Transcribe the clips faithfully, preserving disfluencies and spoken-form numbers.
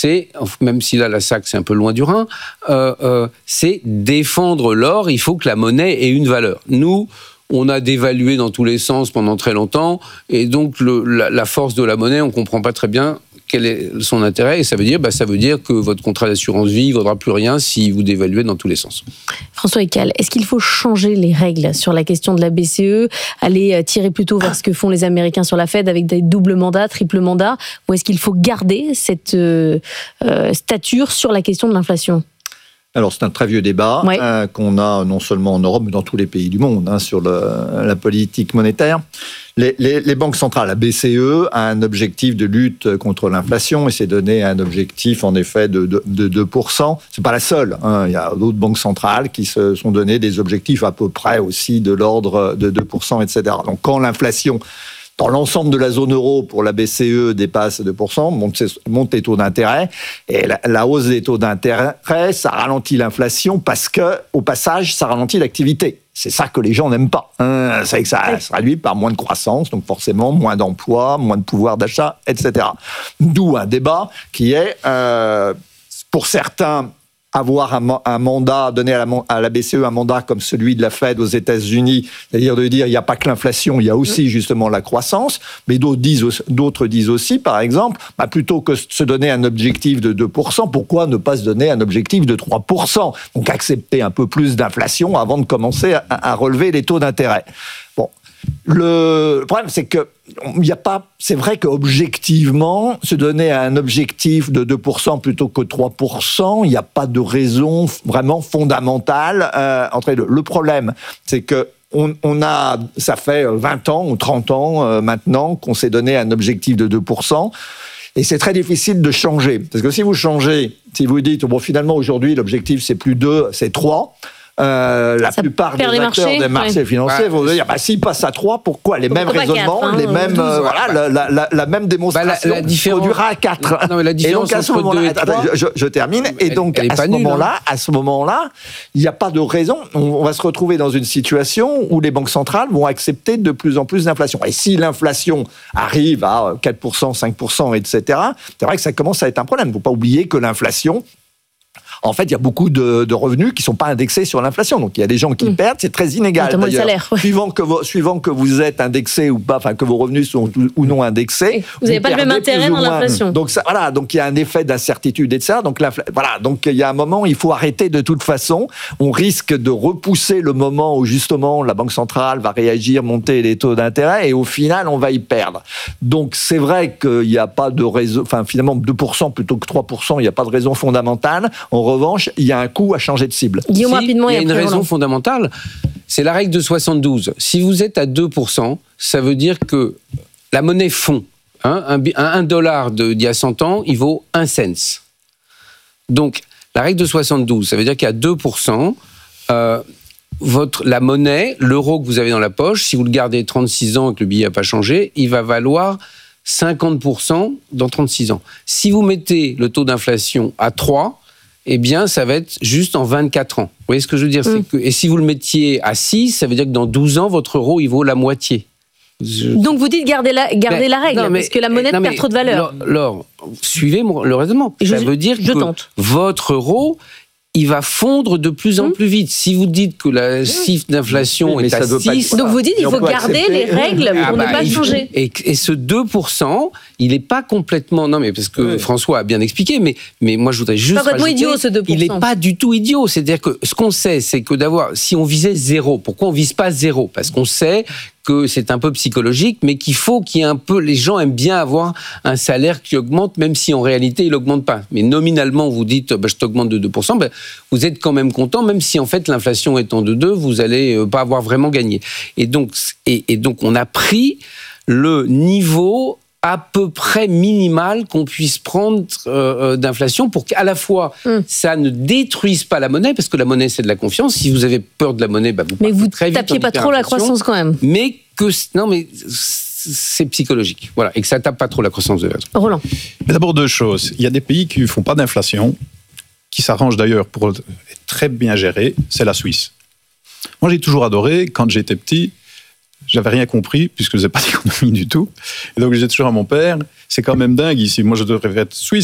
c'est, même si là, la S A C, c'est un peu loin du Rhin, euh, euh, c'est défendre l'or. Il faut que la monnaie ait une valeur. Nous, on a dévalué dans tous les sens pendant très longtemps, et donc le, la, la force de la monnaie, on ne comprend pas très bien quel est son intérêt, et ça veut dire, bah, ça veut dire que votre contrat d'assurance vie ne vaudra plus rien si vous dévaluez dans tous les sens. François Eccal, est-ce qu'il faut changer les règles sur la question de la B C E, aller tirer plutôt vers ce que font les Américains sur la Fed avec des doubles mandats, triple mandats, ou est-ce qu'il faut garder cette euh, euh, stature sur la question de l'inflation ? Alors, c'est un très vieux débat ouais. hein, qu'on a non seulement en Europe, mais dans tous les pays du monde, hein, sur le, la politique monétaire. Les, les, les banques centrales, la B C E, a un objectif de lutte contre l'inflation et s'est donné un objectif, en effet, de, de, de deux pour cent. C'est pas la seule. Hein. Il y a d'autres banques centrales qui se sont donné des objectifs à peu près aussi de l'ordre de deux pour cent, et cetera. Donc, quand l'inflation dans l'ensemble de la zone euro, pour la B C E, dépasse deux pour cent, monte, monte les taux d'intérêt. Et la, la hausse des taux d'intérêt, ça ralentit l'inflation parce que, au passage, ça ralentit l'activité. C'est ça que les gens n'aiment pas. Hein. C'est que ça se traduit par moins de croissance, donc forcément moins d'emplois, moins de pouvoir d'achat, et cetera. D'où un débat qui est, euh, pour certains, avoir un, un mandat, donner à la, à la B C E un mandat comme celui de la Fed aux États-Unis, c'est-à-dire de dire il n'y a pas que l'inflation, il y a aussi justement la croissance, mais d'autres disent, d'autres disent aussi, par exemple, bah plutôt que de se donner un objectif de deux pour cent, pourquoi ne pas se donner un objectif de trois pour cent ? Donc accepter un peu plus d'inflation avant de commencer à, à relever les taux d'intérêt. Bon. Le problème, c'est que il y a pas. C'est vrai qu'objectivement, se donner un objectif de deux pour cent plutôt que trois pour cent, il n'y a pas de raison vraiment fondamentale euh, entre les deux. Le problème, c'est que on, on a, ça fait vingt ans ou trente ans euh, maintenant qu'on s'est donné un objectif de deux pour cent. Et c'est très difficile de changer. Parce que si vous changez, si vous dites, bon, finalement, aujourd'hui, l'objectif, c'est plus deux, c'est trois. Euh, la ça plupart des acteurs marchés, des marchés ouais. financiers vont dire bah, s'ils passent à trois, pourquoi les mêmes raisonnements, quatre, hein, les mêmes, euh, voilà, la, la, la, la même démonstration bah, la, la différence... produira à quatre. Non, mais la différence et donc à ce moment-là, attends, je, je termine. Elle, et donc à ce moment-là, hein. à ce moment-là, il n'y a pas de raison. On, on va se retrouver dans une situation où les banques centrales vont accepter de plus en plus d'inflation. Et si l'inflation arrive à quatre pour cent, cinq pour cent, et cetera, c'est vrai que ça commence à être un problème. Il ne faut pas oublier que l'inflation, en fait, il y a beaucoup de, de revenus qui ne sont pas indexés sur l'inflation. Donc, il y a des gens qui mmh. perdent. C'est très inégal, notamment d'ailleurs. Le salaire, ouais. Suivant que, vous, suivant que vous êtes indexé ou pas, enfin, que vos revenus sont ou non indexés. Vous n'avez pas le même intérêt dans l'inflation. Donc, ça, voilà. Donc, il y a un effet d'incertitude, et cetera. Donc, voilà. Donc, il y a un moment, il faut arrêter de toute façon. On risque de repousser le moment où, justement, la Banque centrale va réagir, monter les taux d'intérêt, et au final, on va y perdre. Donc, c'est vrai qu'il n'y a pas de raison, enfin, finalement, deux pour cent plutôt que trois pour cent, il n'y a pas de raison fondamentale. En revanche, il y a un coût à changer de cible. Guillaume, si, rapidement, il y a une raison non. fondamentale, c'est la règle de soixante-douze. Si vous êtes à deux pour cent, ça veut dire que la monnaie fond. Hein, un, un dollar d'il y a cent ans, il vaut un cent. Donc, la règle de soixante-douze, ça veut dire qu'à deux pour cent, euh, votre, la monnaie, l'euro que vous avez dans la poche, si vous le gardez trente-six ans et que le billet n'a pas changé, il va valoir cinquante pour cent dans trente-six ans. Si vous mettez le taux d'inflation à trois, eh bien, ça va être juste en vingt-quatre ans. Vous voyez ce que je veux dire ? Mmh. C'est que, et si vous le mettiez à six, ça veut dire que dans douze ans, votre euro, il vaut la moitié. Je... Donc, vous dites garder la, garder mais, la règle, non, mais, parce que la monnaie non, perd trop de valeur. Laure, suivez mon, le raisonnement. Je, ça veut dire je que tente. votre euro, il va fondre de plus en mmh. plus vite. Si vous dites que la chiffre d'inflation oui, est à six... Donc vous dites qu'il faut garder accepter. les règles pour ah bah, ne pas changer. Et, et ce deux pour cent, il n'est pas complètement... Non, mais parce que oui. François a bien expliqué, mais, mais moi je voudrais juste pas complètement idiot ce deux pour cent. Il n'est pas du tout idiot. C'est-à-dire que ce qu'on sait, c'est que d'avoir... Si on visait zéro, pourquoi on ne vise pas zéro ? Parce qu'on sait que c'est un peu psychologique, mais qu'il faut qu'il y ait un peu... Les gens aiment bien avoir un salaire qui augmente, même si en réalité, il n'augmente pas. Mais nominalement, vous dites, bah, je t'augmente de deux pour cent, bah, vous êtes quand même content, même si en fait l'inflation étant de deux, vous n'allez pas avoir vraiment gagné. Et donc, et, et donc on a pris le niveau à peu près minimal qu'on puisse prendre euh, d'inflation pour qu'à la fois mmh. ça ne détruise pas la monnaie, parce que la monnaie c'est de la confiance. Si vous avez peur de la monnaie, bah, vous mais vous très vite tapiez pas trop la croissance quand même. Mais que non mais c'est psychologique, voilà, et que ça tape pas trop la croissance de l'autre. Roland. Mais d'abord deux choses. Il y a des pays qui font pas d'inflation, qui s'arrangent d'ailleurs pour être très bien gérés. C'est la Suisse. Moi j'ai toujours adoré quand j'étais petit. J'avais rien compris, puisque je ne faisais pas d'économie du tout. Et donc, je disais toujours à mon père, c'est quand même dingue ici. Moi, je devrais être suisse.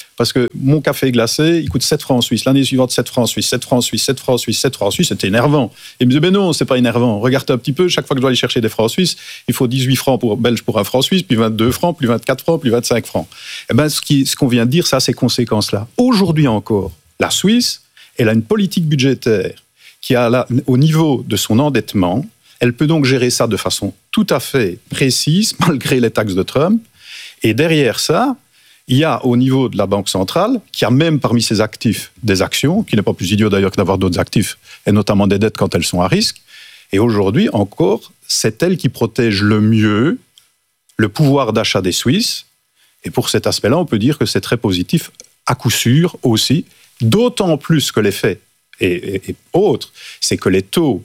Parce que mon café glacé, il coûte sept francs en Suisse. L'année suivante, sept francs en Suisse, sept francs en Suisse, sept francs en Suisse, sept francs en Suisse. C'était énervant. Et il me disait, mais non, c'est pas énervant. Regarde un petit peu, chaque fois que je dois aller chercher des francs en Suisse, il faut dix-huit francs pour, belges pour un franc suisse, puis vingt-deux francs, puis vingt-quatre francs, puis vingt-cinq francs. Eh ben, ce, qui, ce qu'on vient de dire, ça a ces conséquences-là. Aujourd'hui encore, la Suisse, elle a une politique budgétaire qui a là, au niveau de son endettement, elle peut donc gérer ça de façon tout à fait précise, malgré les taxes de Trump. Et derrière ça, il y a au niveau de la Banque centrale, qui a même parmi ses actifs des actions, qui n'est pas plus idiot d'ailleurs que d'avoir d'autres actifs, et notamment des dettes quand elles sont à risque. Et aujourd'hui encore, c'est elle qui protège le mieux le pouvoir d'achat des Suisses. Et pour cet aspect-là, on peut dire que c'est très positif, à coup sûr aussi, d'autant plus que l'effet est, est, est autre, c'est que les taux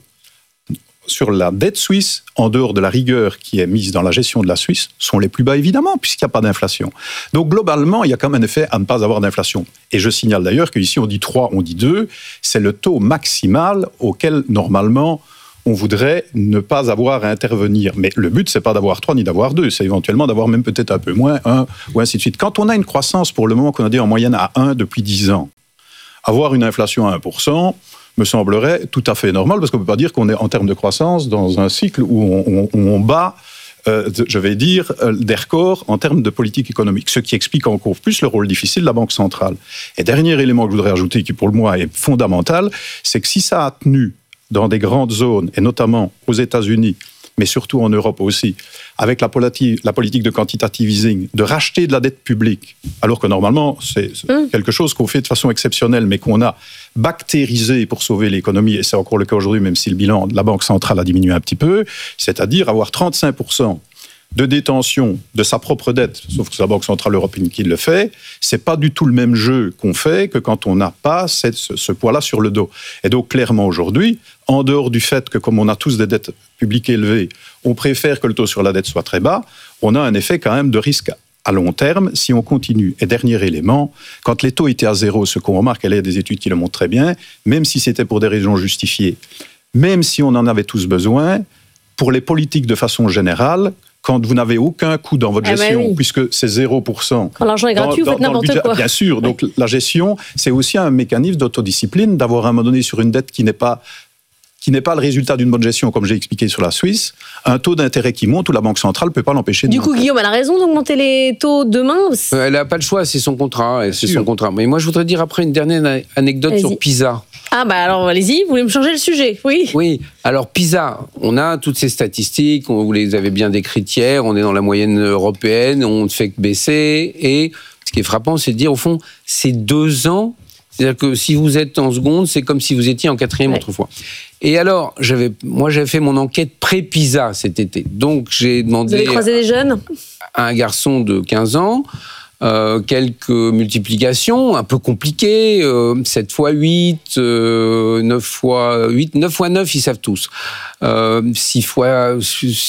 sur la dette suisse, en dehors de la rigueur qui est mise dans la gestion de la Suisse, sont les plus bas, évidemment, puisqu'il n'y a pas d'inflation. Donc, globalement, il y a quand même un effet à ne pas avoir d'inflation. Et je signale d'ailleurs qu'ici, on dit trois, on dit deux, c'est le taux maximal auquel, normalement, on voudrait ne pas avoir à intervenir. Mais le but, c'est pas d'avoir trois ni d'avoir deux, c'est éventuellement d'avoir même peut-être un peu moins, un, ou ainsi de suite. Quand on a une croissance, pour le moment, qu'on a dit en moyenne à un depuis dix ans, avoir une inflation à un pour cent, me semblerait tout à fait normal, parce qu'on ne peut pas dire qu'on est en termes de croissance dans un cycle où on, on, on bat, euh, je vais dire, euh, des records en termes de politique économique, ce qui explique encore plus le rôle difficile de la Banque centrale. Et dernier élément que je voudrais ajouter, qui pour moi est fondamental, c'est que si ça a tenu dans des grandes zones, et notamment aux États-Unis, mais surtout en Europe aussi, avec la politique, la politique de quantitative easing, de racheter de la dette publique, alors que normalement, c'est mmh. quelque chose qu'on fait de façon exceptionnelle, mais qu'on a bactérisé pour sauver l'économie, et c'est encore le cas aujourd'hui, même si le bilan de la Banque centrale a diminué un petit peu, c'est-à-dire avoir trente-cinq pour cent de détention de sa propre dette, sauf que c'est la Banque centrale européenne qui le fait, c'est pas du tout le même jeu qu'on fait que quand on n'a pas cette, ce, ce poids-là sur le dos. Et donc, clairement, aujourd'hui, en dehors du fait que, comme on a tous des dettes publiques élevées, on préfère que le taux sur la dette soit très bas, on a un effet quand même de risque à long terme si on continue. Et dernier élément, quand les taux étaient à zéro, ce qu'on remarque, il y a des études qui le montrent très bien, même si c'était pour des raisons justifiées, même si on en avait tous besoin, pour les politiques de façon générale, quand vous n'avez aucun coût dans votre gestion, ah bah oui. puisque c'est zéro pour cent. Quand l'argent est gratuit, dans, vous faites n'importe budget, quoi. Bien sûr, donc oui. la gestion, c'est aussi un mécanisme d'autodiscipline, d'avoir à un moment donné sur une dette qui n'est pas qui n'est pas le résultat d'une bonne gestion, comme j'ai expliqué sur la Suisse, un taux d'intérêt qui monte où la Banque centrale ne peut pas l'empêcher de Du monter. coup, Guillaume, elle a raison d'augmenter les taux demain. Elle n'a pas le choix, c'est son contrat. C'est son contrat. Mais moi, je voudrais dire après une dernière anecdote allez-y. sur PISA. Ah bah alors, allez-y, vous voulez me changer le sujet, oui. Oui, alors PISA, on a toutes ces statistiques, vous les avez bien décrites hier, on est dans la moyenne européenne, on ne fait que baisser, et ce qui est frappant, c'est de dire, au fond, c'est deux ans, c'est-à-dire que si vous êtes en seconde, c'est comme si vous étiez en quatrième ouais. autrefois. Et alors, j'avais, moi j'avais fait mon enquête pré-PISA cet été, donc j'ai demandé... Vous avez croisé des jeunes ? À un garçon de quinze ans, Euh, quelques multiplications un peu compliquées, euh, sept fois huit, euh, neuf fois huit, neuf fois neuf, ils savent tous. Euh, six fois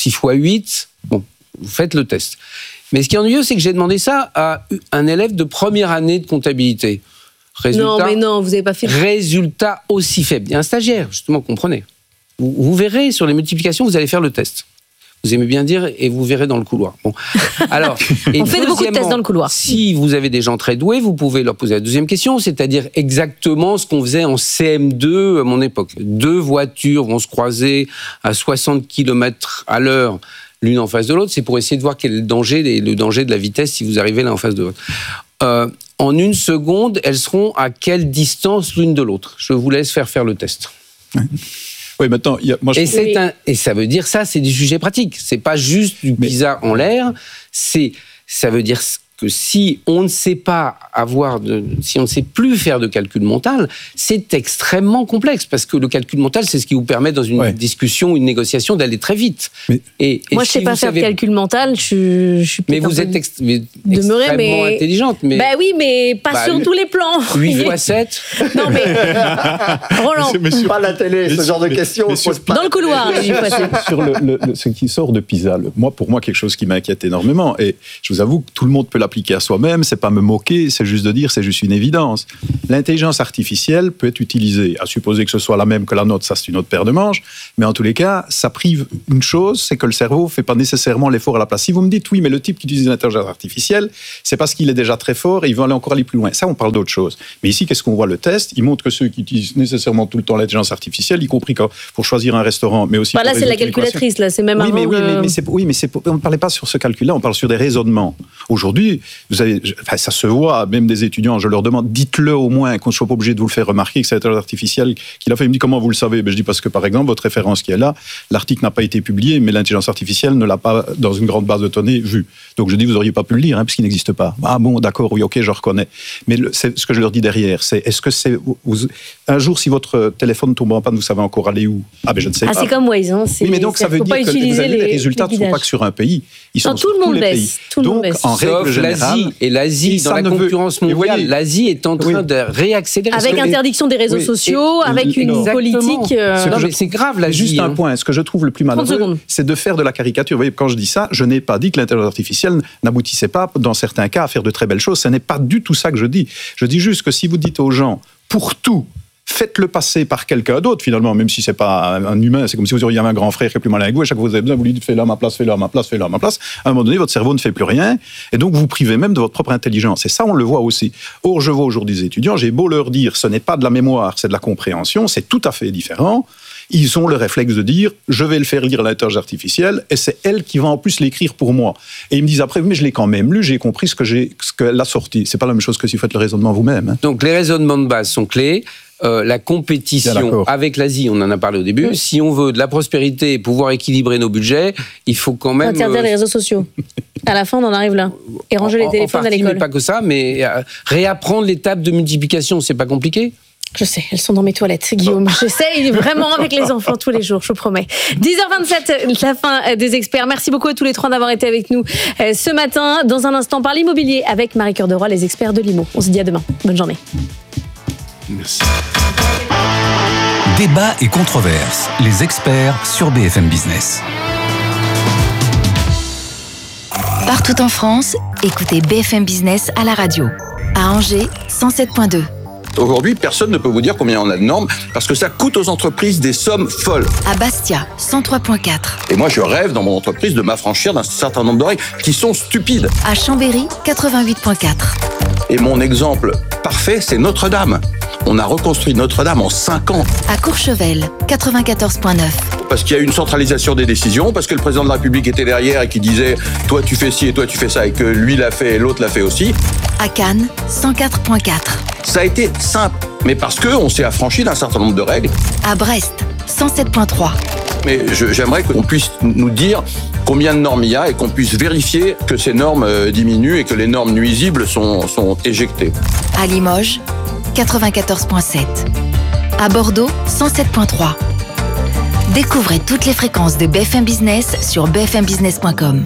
huit, bon, vous faites le test. Mais ce qui est ennuyeux, c'est que j'ai demandé ça à un élève de première année de comptabilité. Résultat, non, mais non, vous n'avez pas fait... Résultat aussi faible. Il y a un stagiaire, justement, comprenez. Vous, vous verrez, sur les multiplications, vous allez faire le test. Vous aimez bien dire, et vous verrez dans le couloir. Bon. Alors, on fait beaucoup de tests dans le couloir. Si vous avez des gens très doués, vous pouvez leur poser la deuxième question, c'est-à-dire exactement ce qu'on faisait en C M deux à mon époque. Deux voitures vont se croiser à soixante kilomètres à l'heure, l'une en face de l'autre. C'est pour essayer de voir quel est le danger, le danger de la vitesse si vous arrivez là en face de l'autre. Euh, en une seconde, elles seront à quelle distance l'une de l'autre ? Je vous laisse faire faire le test. Oui, maintenant, y a, moi, je... et, c'est un, et ça veut dire ça, c'est du sujet pratique. C'est pas juste du PISA en l'air. C'est, ça veut dire que si on ne sait pas avoir de, si on ne sait plus faire de calcul mental, c'est extrêmement complexe parce que le calcul mental, c'est ce qui vous permet dans une ouais. discussion, une négociation d'aller très vite. Mais... Et, et moi, je si sais pas faire savez... de calcul mental. Je, je suis mais vous êtes ex... mais demeurer, extrêmement mais... intelligente. Mais bah oui, mais pas bah, sur tous les plans. huit fois sept Non mais Roland, mais sur... pas la télé, ce genre de questions. Sur... Dans le couloir. Sur le, le, le, ce qui sort de PISA, le, moi, pour moi, quelque chose qui m'inquiète énormément. Et je vous avoue que tout le monde peut l'appliquer à soi-même, c'est pas me moquer, c'est juste de dire, c'est juste une évidence. L'intelligence artificielle peut être utilisée, à supposer que ce soit la même que la nôtre, ça c'est une autre paire de manches, mais en tous les cas, ça prive une chose, c'est que le cerveau ne fait pas nécessairement l'effort à la place. Si vous me dites, oui, mais le type qui utilise l'intelligence artificielle, c'est parce qu'il est déjà très fort et il veut aller encore aller plus loin. Ça, on parle d'autre chose. Mais ici, qu'est-ce qu'on voit le test? Il montre que ceux qui utilisent nécessairement tout le temps l'intelligence artificielle, y compris pour choisir un restaurant, mais aussi... Bah là, c'est la calculatrice, là, c'est même oui, avant mais, oui, le... mais, mais, c'est, oui, mais c'est, on ne parlait pas sur ce calcul-là, on parle sur des raisonnements. Aujourd'hui, vous avez, enfin, ça se voit, même des étudiants, je leur demande, dites-le au moins, qu'on ne soit pas obligé de vous le faire remarquer, que c'est l'intelligence artificielle qui l'a fait. Il me dit, comment vous le savez? Ben, je dis, parce que, par exemple, votre référence qui est là, l'article n'a pas été publié, mais l'intelligence artificielle ne l'a pas, dans une grande base de données, vu. Donc, je dis, vous n'auriez pas pu le lire, hein, parce qu'il n'existe pas. Ah bon, d'accord, oui, ok, je reconnais. Mais le, c'est, ce que je leur dis derrière, c'est, est-ce que c'est... Vous, un jour, si votre téléphone tombe en panne, vous savez encore aller où? Ah ben, je ne sais ah, pas. c'est comme Waze, hein. C'est, oui, mais donc, ça veut dire que vous avez les, les résultats ne sont pas que sur un pays. Ils sont non, sur tout le monde tous les baisse. pays. Tout le donc, monde baisse. en règle Sauf générale... l'Asie. Et l'Asie, dans la concurrence veut... mondiale, voyez, l'Asie est en train oui. de réaccélérer. Avec interdiction des réseaux oui. sociaux, et, avec et, une non. politique... Euh... Non, mais c'est grave, l'Asie. Juste un hein. point. Ce que je trouve le plus malheureux, c'est de faire de la caricature. Vous voyez, quand je dis ça, je n'ai pas dit que l'intelligence artificielle n'aboutissait pas, dans certains cas, à faire de très belles choses. Ce n'est pas du tout ça que je dis. Je dis juste que si vous dites aux gens, pour tout, faites-le passer par quelqu'un d'autre, finalement, même si c'est pas un humain, c'est comme si vous auriez un grand frère qui est plus malin que vous, et chaque fois que vous avez besoin, vous lui dites, fais-le à ma place, fais-le à ma place, fais-le à ma place. À un moment donné, votre cerveau ne fait plus rien, et donc vous vous privez même de votre propre intelligence. Et ça, on le voit aussi. Or, je vois aujourd'hui des étudiants, j'ai beau leur dire, ce n'est pas de la mémoire, c'est de la compréhension, c'est tout à fait différent. Ils ont le réflexe de dire, je vais le faire lire à l'intelligence artificielle, et c'est elle qui va en plus l'écrire pour moi. Et ils me disent après, mais je l'ai quand même lu, j'ai compris ce que j'ai, ce qu'elle a sorti. C'est pas la même chose que si vous faites le raisonnement vous-même. Hein. Donc les raisonnements de base sont clés. Euh, la compétition avec l'Asie, on en a parlé au début. Oui. Si on veut de la prospérité et pouvoir équilibrer nos budgets, il faut quand même... interdire euh... les réseaux sociaux. À la fin, on en arrive là. Et ranger en, les téléphones en partie, à l'école. Mais pas que ça, mais euh, réapprendre les tables de multiplication, c'est pas compliqué? Je sais, elles sont dans mes toilettes, Guillaume. J'essaye vraiment avec les enfants tous les jours, je vous promets. dix heures vingt-sept, la fin des experts. Merci beaucoup à tous les trois d'avoir été avec nous ce matin. Dans un instant, par l'immobilier avec Marie-Cœur de Roy, les experts de l'I M O. On se dit à demain. Bonne journée. Merci. Débat et controverses. Les experts sur B F M Business. Partout en France, écoutez B F M Business à la radio. À Angers, cent sept virgule deux. Aujourd'hui, personne ne peut vous dire combien on a de normes parce que ça coûte aux entreprises des sommes folles. À Bastia, cent trois virgule quatre. Et moi, je rêve dans mon entreprise de m'affranchir d'un certain nombre de règles qui sont stupides. À Chambéry, quatre-vingt-huit virgule quatre. Et mon exemple parfait, c'est Notre-Dame. On a reconstruit Notre-Dame en cinq ans. À Courchevel, quatre-vingt-quatorze virgule neuf. Parce qu'il y a eu une centralisation des décisions, parce que le président de la République était derrière et qui disait « toi tu fais ci et toi tu fais ça » et que lui l'a fait et l'autre l'a fait aussi. À Cannes, cent quatre virgule quatre. Ça a été simple, mais parce qu'on s'est affranchi d'un certain nombre de règles. À Brest, cent sept virgule trois. Mais je, j'aimerais qu'on puisse nous dire combien de normes il y a et qu'on puisse vérifier que ces normes euh, diminuent et que les normes nuisibles sont, sont éjectées. À Limoges, quatre-vingt-quatorze virgule sept. À Bordeaux, cent sept virgule trois. Découvrez toutes les fréquences de B F M Business sur b f m business point com.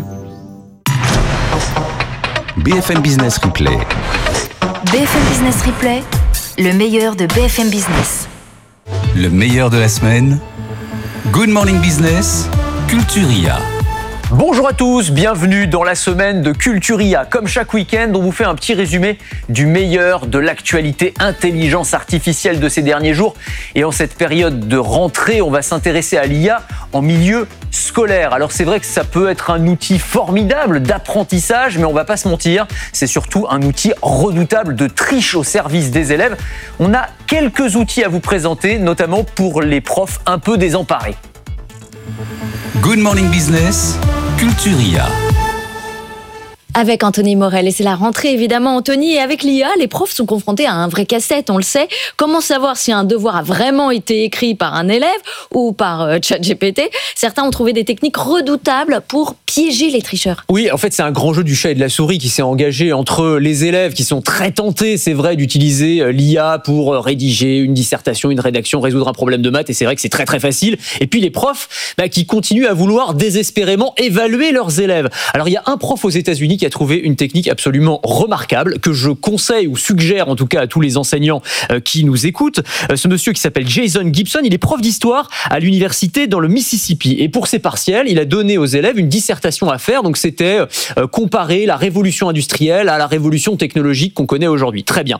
B F M Business Replay. B F M Business Replay, le meilleur de B F M Business. Le meilleur de la semaine. Good Morning Business, Culturia. Bonjour à tous, bienvenue dans la semaine de Culturia. Comme chaque week-end, on vous fait un petit résumé du meilleur de l'actualité intelligence artificielle de ces derniers jours. Et en cette période de rentrée, on va s'intéresser à l'I A en milieu scolaire. Alors c'est vrai que ça peut être un outil formidable d'apprentissage, mais on va pas se mentir, c'est surtout un outil redoutable de triche au service des élèves. On a quelques outils à vous présenter, notamment pour les profs un peu désemparés. Good Morning Business, Culturia. Avec Anthony Morel, et c'est la rentrée évidemment Anthony, et avec l'I A, les profs sont confrontés à un vrai casse-tête, on le sait. Comment savoir si un devoir a vraiment été écrit par un élève ou par euh, ChatGPT? Certains ont trouvé des techniques redoutables pour piéger les tricheurs. Oui, en fait c'est un grand jeu du chat et de la souris qui s'est engagé entre les élèves qui sont très tentés, c'est vrai, d'utiliser l'I A pour rédiger une dissertation, une rédaction, résoudre un problème de maths, et c'est vrai que c'est très très facile. Et puis les profs bah, qui continuent à vouloir désespérément évaluer leurs élèves. Alors il y a un prof aux États-Unis qui a trouvé une technique absolument remarquable que je conseille ou suggère en tout cas à tous les enseignants euh, qui nous écoutent. Euh, ce monsieur qui s'appelle Jason Gibson, il est prof d'histoire à l'université dans le Mississippi, et pour ses partiels, il a donné aux élèves une dissertation à faire. Donc c'était euh, comparer la révolution industrielle à la révolution technologique qu'on connaît aujourd'hui. Très bien.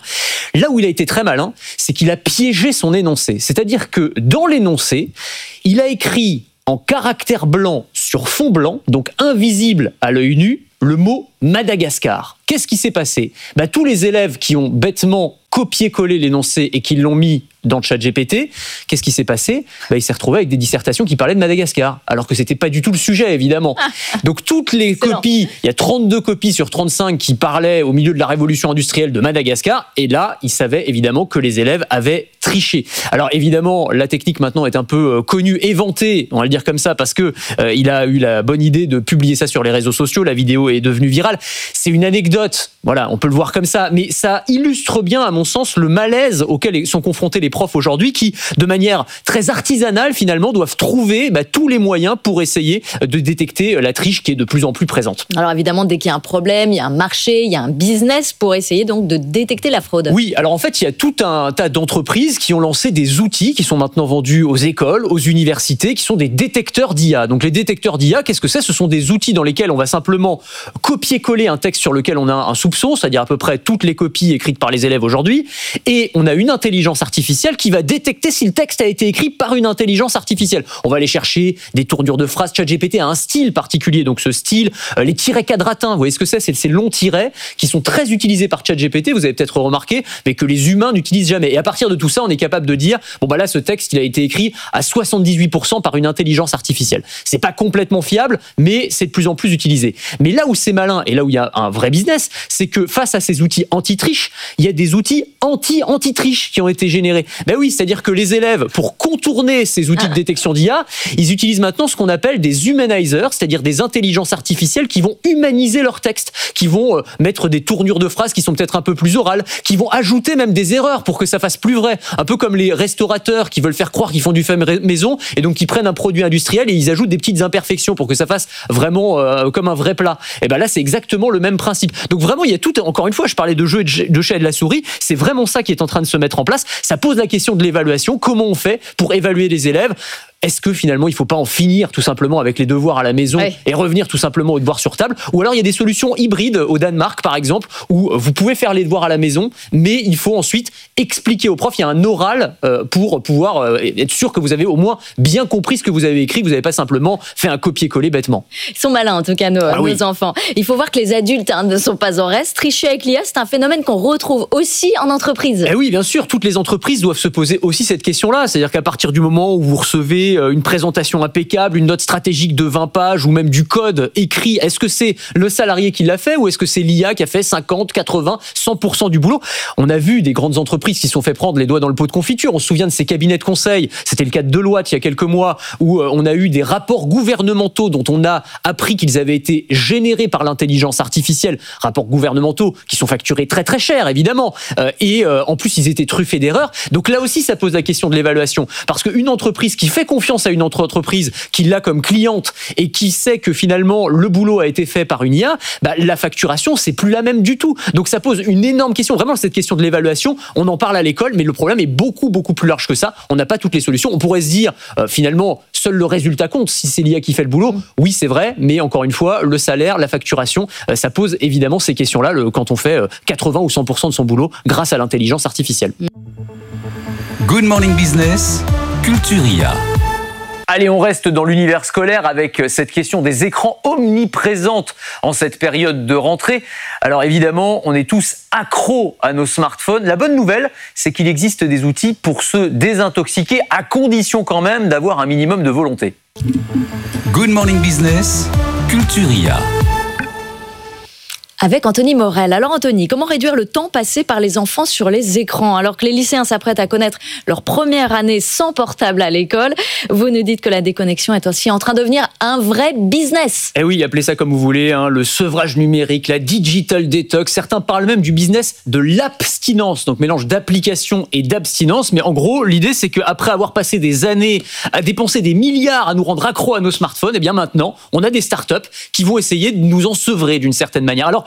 Là où il a été très malin, c'est qu'il a piégé son énoncé. C'est-à-dire que dans l'énoncé, il a écrit en caractère blanc sur fond blanc, donc invisible à l'œil nu, le mot Madagascar. Qu'est-ce qui s'est passé ? Bah, tous les élèves qui ont bêtement copié-collé l'énoncé et qui l'ont mis dans le chat G P T, qu'est-ce qui s'est passé ? Bah, il s'est retrouvé avec des dissertations qui parlaient de Madagascar, alors que c'était pas du tout le sujet, évidemment. Donc toutes les Excellent. copies, il y a trente-deux copies sur trente-cinq qui parlaient au milieu de la révolution industrielle de Madagascar, et là, ils savaient évidemment que les élèves avaient triché. Alors évidemment, la technique maintenant est un peu euh, connue, éventée, on va le dire comme ça, parce que euh, il a eu la bonne idée de publier ça sur les réseaux sociaux, la vidéo est devenue virale. C'est une anecdote, voilà, on peut le voir comme ça, mais ça illustre bien, à mon sens, le malaise auquel sont confrontés les profs aujourd'hui qui, de manière très artisanale, finalement, doivent trouver bah, tous les moyens pour essayer de détecter la triche qui est de plus en plus présente. Alors évidemment, dès qu'il y a un problème, il y a un marché, il y a un business pour essayer donc de détecter la fraude. Oui, alors en fait, il y a tout un tas d'entreprises qui ont lancé des outils qui sont maintenant vendus aux écoles, aux universités, qui sont des détecteurs d'I A. Donc les détecteurs d'I A, qu'est-ce que c'est ? Ce sont des outils dans lesquels on va simplement copier-coller un texte sur lequel on a un soupçon, c'est-à-dire à peu près toutes les copies écrites par les élèves aujourd'hui, et on a une intelligence artificielle qui va détecter si le texte a été écrit par une intelligence artificielle. On va aller chercher des tournures de phrases. ChatGPT a un style particulier, donc ce style, euh, les tirets quadratins, vous voyez ce que c'est ? C'est ces longs tirets qui sont très utilisés par ChatGPT, vous avez peut-être remarqué, mais que les humains n'utilisent jamais. Et à partir de tout ça, on est capable de dire, bon bah là, ce texte, il a été écrit à soixante-dix-huit pour cent par une intelligence artificielle. C'est pas complètement fiable, mais c'est de plus en plus utilisé. Mais là où c'est malin, et là où il y a un vrai business, c'est que face à ces outils anti-triche, il y a des outils anti-anti-triche qui ont été générés. Ben oui, c'est-à-dire que les élèves, pour contourner ces outils de détection d'I A, ils utilisent maintenant ce qu'on appelle des humanizers, c'est-à-dire des intelligences artificielles qui vont humaniser leur texte, qui vont euh, mettre des tournures de phrases qui sont peut-être un peu plus orales, qui vont ajouter même des erreurs pour que ça fasse plus vrai. Un peu comme les restaurateurs qui veulent faire croire qu'ils font du fait maison et donc qui prennent un produit industriel et ils ajoutent des petites imperfections pour que ça fasse vraiment euh, comme un vrai plat. Et ben là, c'est exactement le même principe. Donc vraiment, il y a tout, encore une fois, je parlais de jeu de chat et de la souris, c'est vraiment ça qui est en train de se mettre en place. Ça pose la question de l'évaluation. Comment on fait pour évaluer les élèves ? Est-ce que finalement il ne faut pas en finir tout simplement avec les devoirs à la maison ouais. et revenir tout simplement aux devoirs sur table ? Ou alors il y a des solutions hybrides au Danemark par exemple où vous pouvez faire les devoirs à la maison, mais il faut ensuite expliquer aux profs. Il y a un oral euh, pour pouvoir euh, être sûr que vous avez au moins bien compris ce que vous avez écrit, que vous n'avez pas simplement fait un copier-coller bêtement. Ils sont malins en tout cas nos, ah, nos oui. enfants. Il faut voir que les adultes hein, ne sont pas en reste. Tricher avec l'I A, c'est un phénomène qu'on retrouve aussi en entreprise. Eh oui, bien sûr, toutes les entreprises doivent se poser aussi cette question-là. C'est-à-dire qu'à partir du moment où vous recevez une présentation impeccable, une note stratégique de vingt pages ou même du code écrit, est-ce que c'est le salarié qui l'a fait ou est-ce que c'est l'I A qui a fait cinquante, quatre-vingts, cent pour cent du boulot ? On a vu des grandes entreprises qui se sont fait prendre les doigts dans le pot de confiture. On se souvient de ces cabinets de conseil. C'était le cas de Deloitte il y a quelques mois où on a eu des rapports gouvernementaux dont on a appris qu'ils avaient été générés par l'intelligence artificielle. Rapports gouvernementaux qui sont facturés très très cher évidemment. Et en plus ils étaient truffés d'erreurs. Donc là aussi ça pose la question de l'évaluation. Parce qu'une entreprise qui fait confiance à une autre entreprise, qui l'a comme cliente et qui sait que finalement le boulot a été fait par une I A, bah, la facturation c'est plus la même du tout. Donc ça pose une énorme question. Vraiment cette question de l'évaluation, on en parle à l'école, mais le problème est beaucoup beaucoup plus large que ça. On n'a pas toutes les solutions. On pourrait se dire euh, finalement seul le résultat compte. Si c'est l'I A qui fait le boulot, oui c'est vrai, mais encore une fois le salaire, la facturation, euh, ça pose évidemment ces questions-là le, quand on fait euh, quatre-vingts ou cent pour cent de son boulot grâce à l'intelligence artificielle. Good Morning Business, Culture I A. Allez, on reste dans l'univers scolaire avec cette question des écrans omniprésentes en cette période de rentrée. Alors évidemment, on est tous accros à nos smartphones. La bonne nouvelle, c'est qu'il existe des outils pour se désintoxiquer, à condition quand même d'avoir un minimum de volonté. Good Morning Business, Culture I A. Avec Anthony Morel. Alors Anthony, comment réduire le temps passé par les enfants sur les écrans alors que les lycéens s'apprêtent à connaître leur première année sans portable à l'école? Vous nous dites que la déconnexion est aussi en train de devenir un vrai business. Eh oui, appelez ça comme vous voulez, hein, le sevrage numérique, la digital detox. Certains parlent même du business de l'abstinence, donc mélange d'application et d'abstinence. Mais en gros, l'idée c'est qu'après avoir passé des années à dépenser des milliards à nous rendre accros à nos smartphones, eh bien maintenant, on a des startups qui vont essayer de nous en sevrer d'une certaine manière. Alors,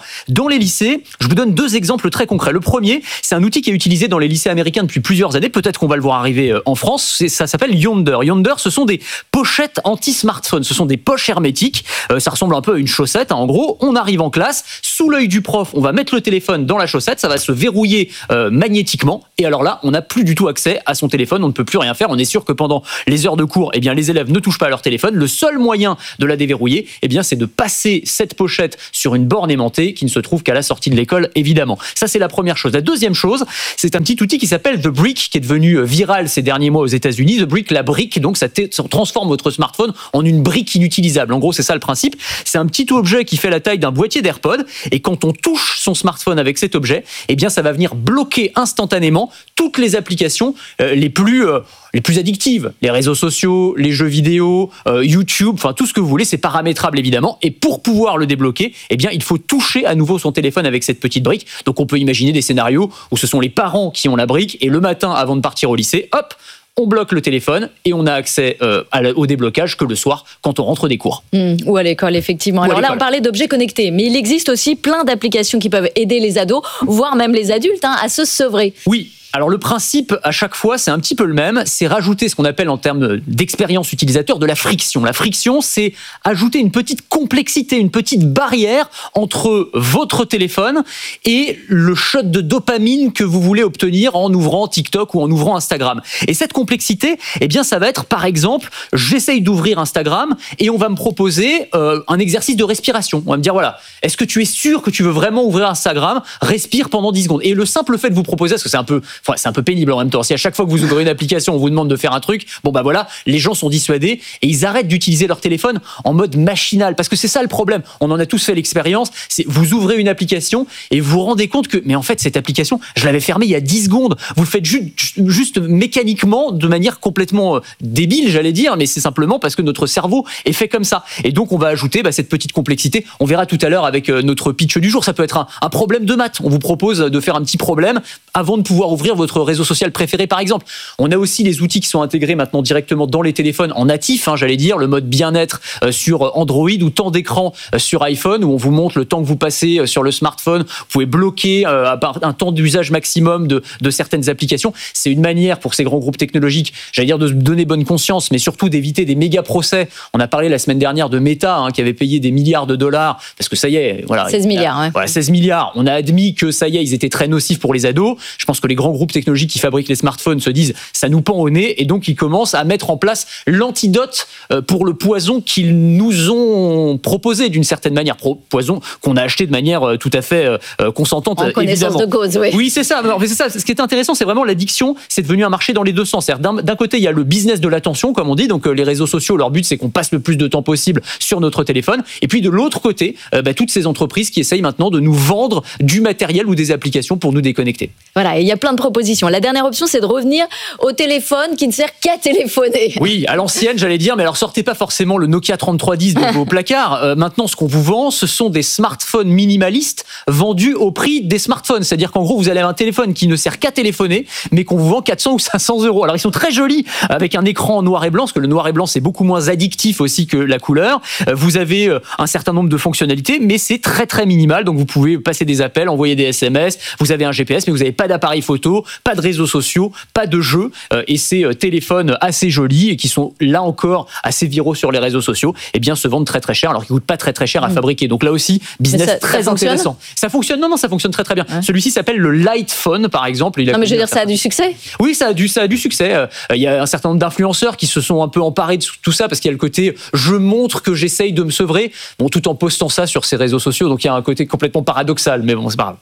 Dans les lycées, je vous donne deux exemples très concrets. Le premier, c'est un outil qui est utilisé dans les lycées américains depuis plusieurs années. Peut-être qu'on va le voir arriver en France. C'est, ça s'appelle Yonder. Yonder, ce sont des pochettes anti-smartphone. Ce sont des poches hermétiques. Euh, ça ressemble un peu à une chaussette. Hein. En gros, on arrive en classe, sous l'œil du prof, on va mettre le téléphone dans la chaussette, ça va se verrouiller euh, magnétiquement. Et alors là, on n'a plus du tout accès à son téléphone. On ne peut plus rien faire. On est sûr que pendant les heures de cours, eh bien, les élèves ne touchent pas à leur téléphone. Le seul moyen de la déverrouiller, eh bien, c'est de passer cette pochette sur une borne aimantée qui ne se trouve qu'à la sortie de l'école, évidemment. Ça, c'est la première chose. La deuxième chose, c'est un petit outil qui s'appelle The Brick, qui est devenu viral ces derniers mois aux États-Unis. The Brick, la brique, donc ça, t- ça transforme votre smartphone en une brique inutilisable. En gros, c'est ça le principe. C'est un petit objet qui fait la taille d'un boîtier d'AirPod, et quand on touche son smartphone avec cet objet, eh bien, ça va venir bloquer instantanément toutes les applications euh, les plus euh, les plus addictives, les réseaux sociaux, les jeux vidéo, euh, YouTube, enfin tout ce que vous voulez, c'est paramétrable évidemment. Et pour pouvoir le débloquer, eh bien, il faut toucher à nouveau son téléphone avec cette petite brique. Donc, on peut imaginer des scénarios où ce sont les parents qui ont la brique et le matin, avant de partir au lycée, hop, on bloque le téléphone et on n'a accès euh, à la, au déblocage que le soir quand on rentre des cours. Mmh, ou à l'école, effectivement. Ou Alors là, l'école. on parlait d'objets connectés, mais il existe aussi plein d'applications qui peuvent aider les ados, voire même les adultes, hein, à se sevrer. Oui. Alors le principe à chaque fois c'est un petit peu le même, c'est rajouter ce qu'on appelle en termes d'expérience utilisateur de la friction. La friction c'est ajouter une petite complexité, une petite barrière entre votre téléphone et le shot de dopamine que vous voulez obtenir en ouvrant TikTok ou en ouvrant Instagram. Et cette complexité, eh bien ça va être par exemple, j'essaye d'ouvrir Instagram et on va me proposer euh, un exercice de respiration. On va me dire voilà, est-ce que tu es sûr que tu veux vraiment ouvrir Instagram ? Respire pendant dix secondes. Et le simple fait de vous proposer, parce que c'est un peu Enfin, c'est un peu pénible en même temps. Si à chaque fois que vous ouvrez une application, on vous demande de faire un truc, bon bah voilà, les gens sont dissuadés et ils arrêtent d'utiliser leur téléphone en mode machinal. Parce que c'est ça le problème. On en a tous fait l'expérience. C'est vous ouvrez une application et vous vous rendez compte que, mais en fait, cette application, je l'avais fermée il y a dix secondes. Vous le faites juste, juste mécaniquement, de manière complètement débile, j'allais dire, mais c'est simplement parce que notre cerveau est fait comme ça. Et donc, on va ajouter bah, cette petite complexité. On verra tout à l'heure avec notre pitch du jour. Ça peut être un, un problème de maths. On vous propose de faire un petit problème avant de pouvoir ouvrir votre réseau social préféré, par exemple. On a aussi les outils qui sont intégrés maintenant directement dans les téléphones en natif, hein, j'allais dire, le mode bien-être euh, sur Android ou temps d'écran euh, sur iPhone, où on vous montre le temps que vous passez euh, sur le smartphone. Vous pouvez bloquer euh, un temps d'usage maximum de, de certaines applications. C'est une manière pour ces grands groupes technologiques, j'allais dire, de se donner bonne conscience, mais surtout d'éviter des méga procès. On a parlé la semaine dernière de Meta, hein, qui avait payé des milliards de dollars, parce que ça y est, voilà. seize milliards, ouais. Voilà, seize milliards. On a admis que ça y est, ils étaient très nocifs pour les ados. Je pense que les grands groupes technologiques qui fabriquent les smartphones se disent ça nous pend au nez, et donc ils commencent à mettre en place l'antidote pour le poison qu'ils nous ont proposé d'une certaine manière, poison qu'on a acheté de manière tout à fait consentante, en connaissance évidemment. de cause, oui. Oui, c'est ça. Alors, c'est ça. Ce qui est intéressant, c'est vraiment l'addiction. C'est devenu un marché dans les deux sens. D'un, d'un côté, il y a le business de l'attention, comme on dit. Donc les réseaux sociaux, leur but, c'est qu'on passe le plus de temps possible sur notre téléphone. Et puis de l'autre côté, euh, bah, toutes ces entreprises qui essayent maintenant de nous vendre du matériel ou des applications pour nous déconnecter. Voilà, et il y a plein de propositions. La dernière option, c'est de revenir au téléphone qui ne sert qu'à téléphoner. Oui, à l'ancienne, j'allais dire, mais alors sortez pas forcément le Nokia trente-trois dix de vos placards. Euh, maintenant, ce qu'on vous vend, ce sont des smartphones minimalistes vendus au prix des smartphones. C'est-à-dire qu'en gros, vous allez avoir un téléphone qui ne sert qu'à téléphoner, mais qu'on vous vend quatre cents ou cinq cents euros. Alors, ils sont très jolis, avec un écran noir et blanc, parce que le noir et blanc, c'est beaucoup moins addictif aussi que la couleur. Euh, vous avez euh, un certain nombre de fonctionnalités, mais c'est très, très minimal. Donc, vous pouvez passer des appels, envoyer des S M S, vous avez un G P S, mais vous n'avez pas d'appareil photo, pas de réseaux sociaux, pas de jeux, euh, et ces euh, téléphones assez jolis et qui sont là encore assez viraux sur les réseaux sociaux, eh bien se vendent très très cher, alors qu'ils coûtent pas très très cher à mmh. fabriquer. Donc là aussi, business ça, très ça intéressant. Ça fonctionne, non non, ça fonctionne très très bien. Ouais. Celui-ci s'appelle le Light Phone par exemple. Il a non mais je veux dire, ça a du succès. Oui, ça a du ça a du succès. Il euh, y a un certain nombre d'influenceurs qui se sont un peu emparés de tout ça parce qu'il y a le côté je montre que j'essaye de me sevrer, bon tout en postant ça sur ces réseaux sociaux. Donc il y a un côté complètement paradoxal, mais bon c'est pas grave.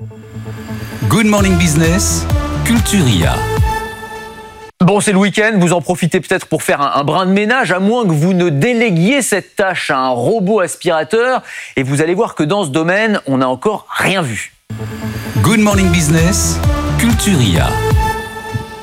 Good Morning Business, Culturia. Bon, c'est le week-end, vous en profitez peut-être pour faire un, un brin de ménage, à moins que vous ne déléguiez cette tâche à un robot aspirateur. Et vous allez voir que dans ce domaine, on n'a encore rien vu. Good Morning Business, Culturia.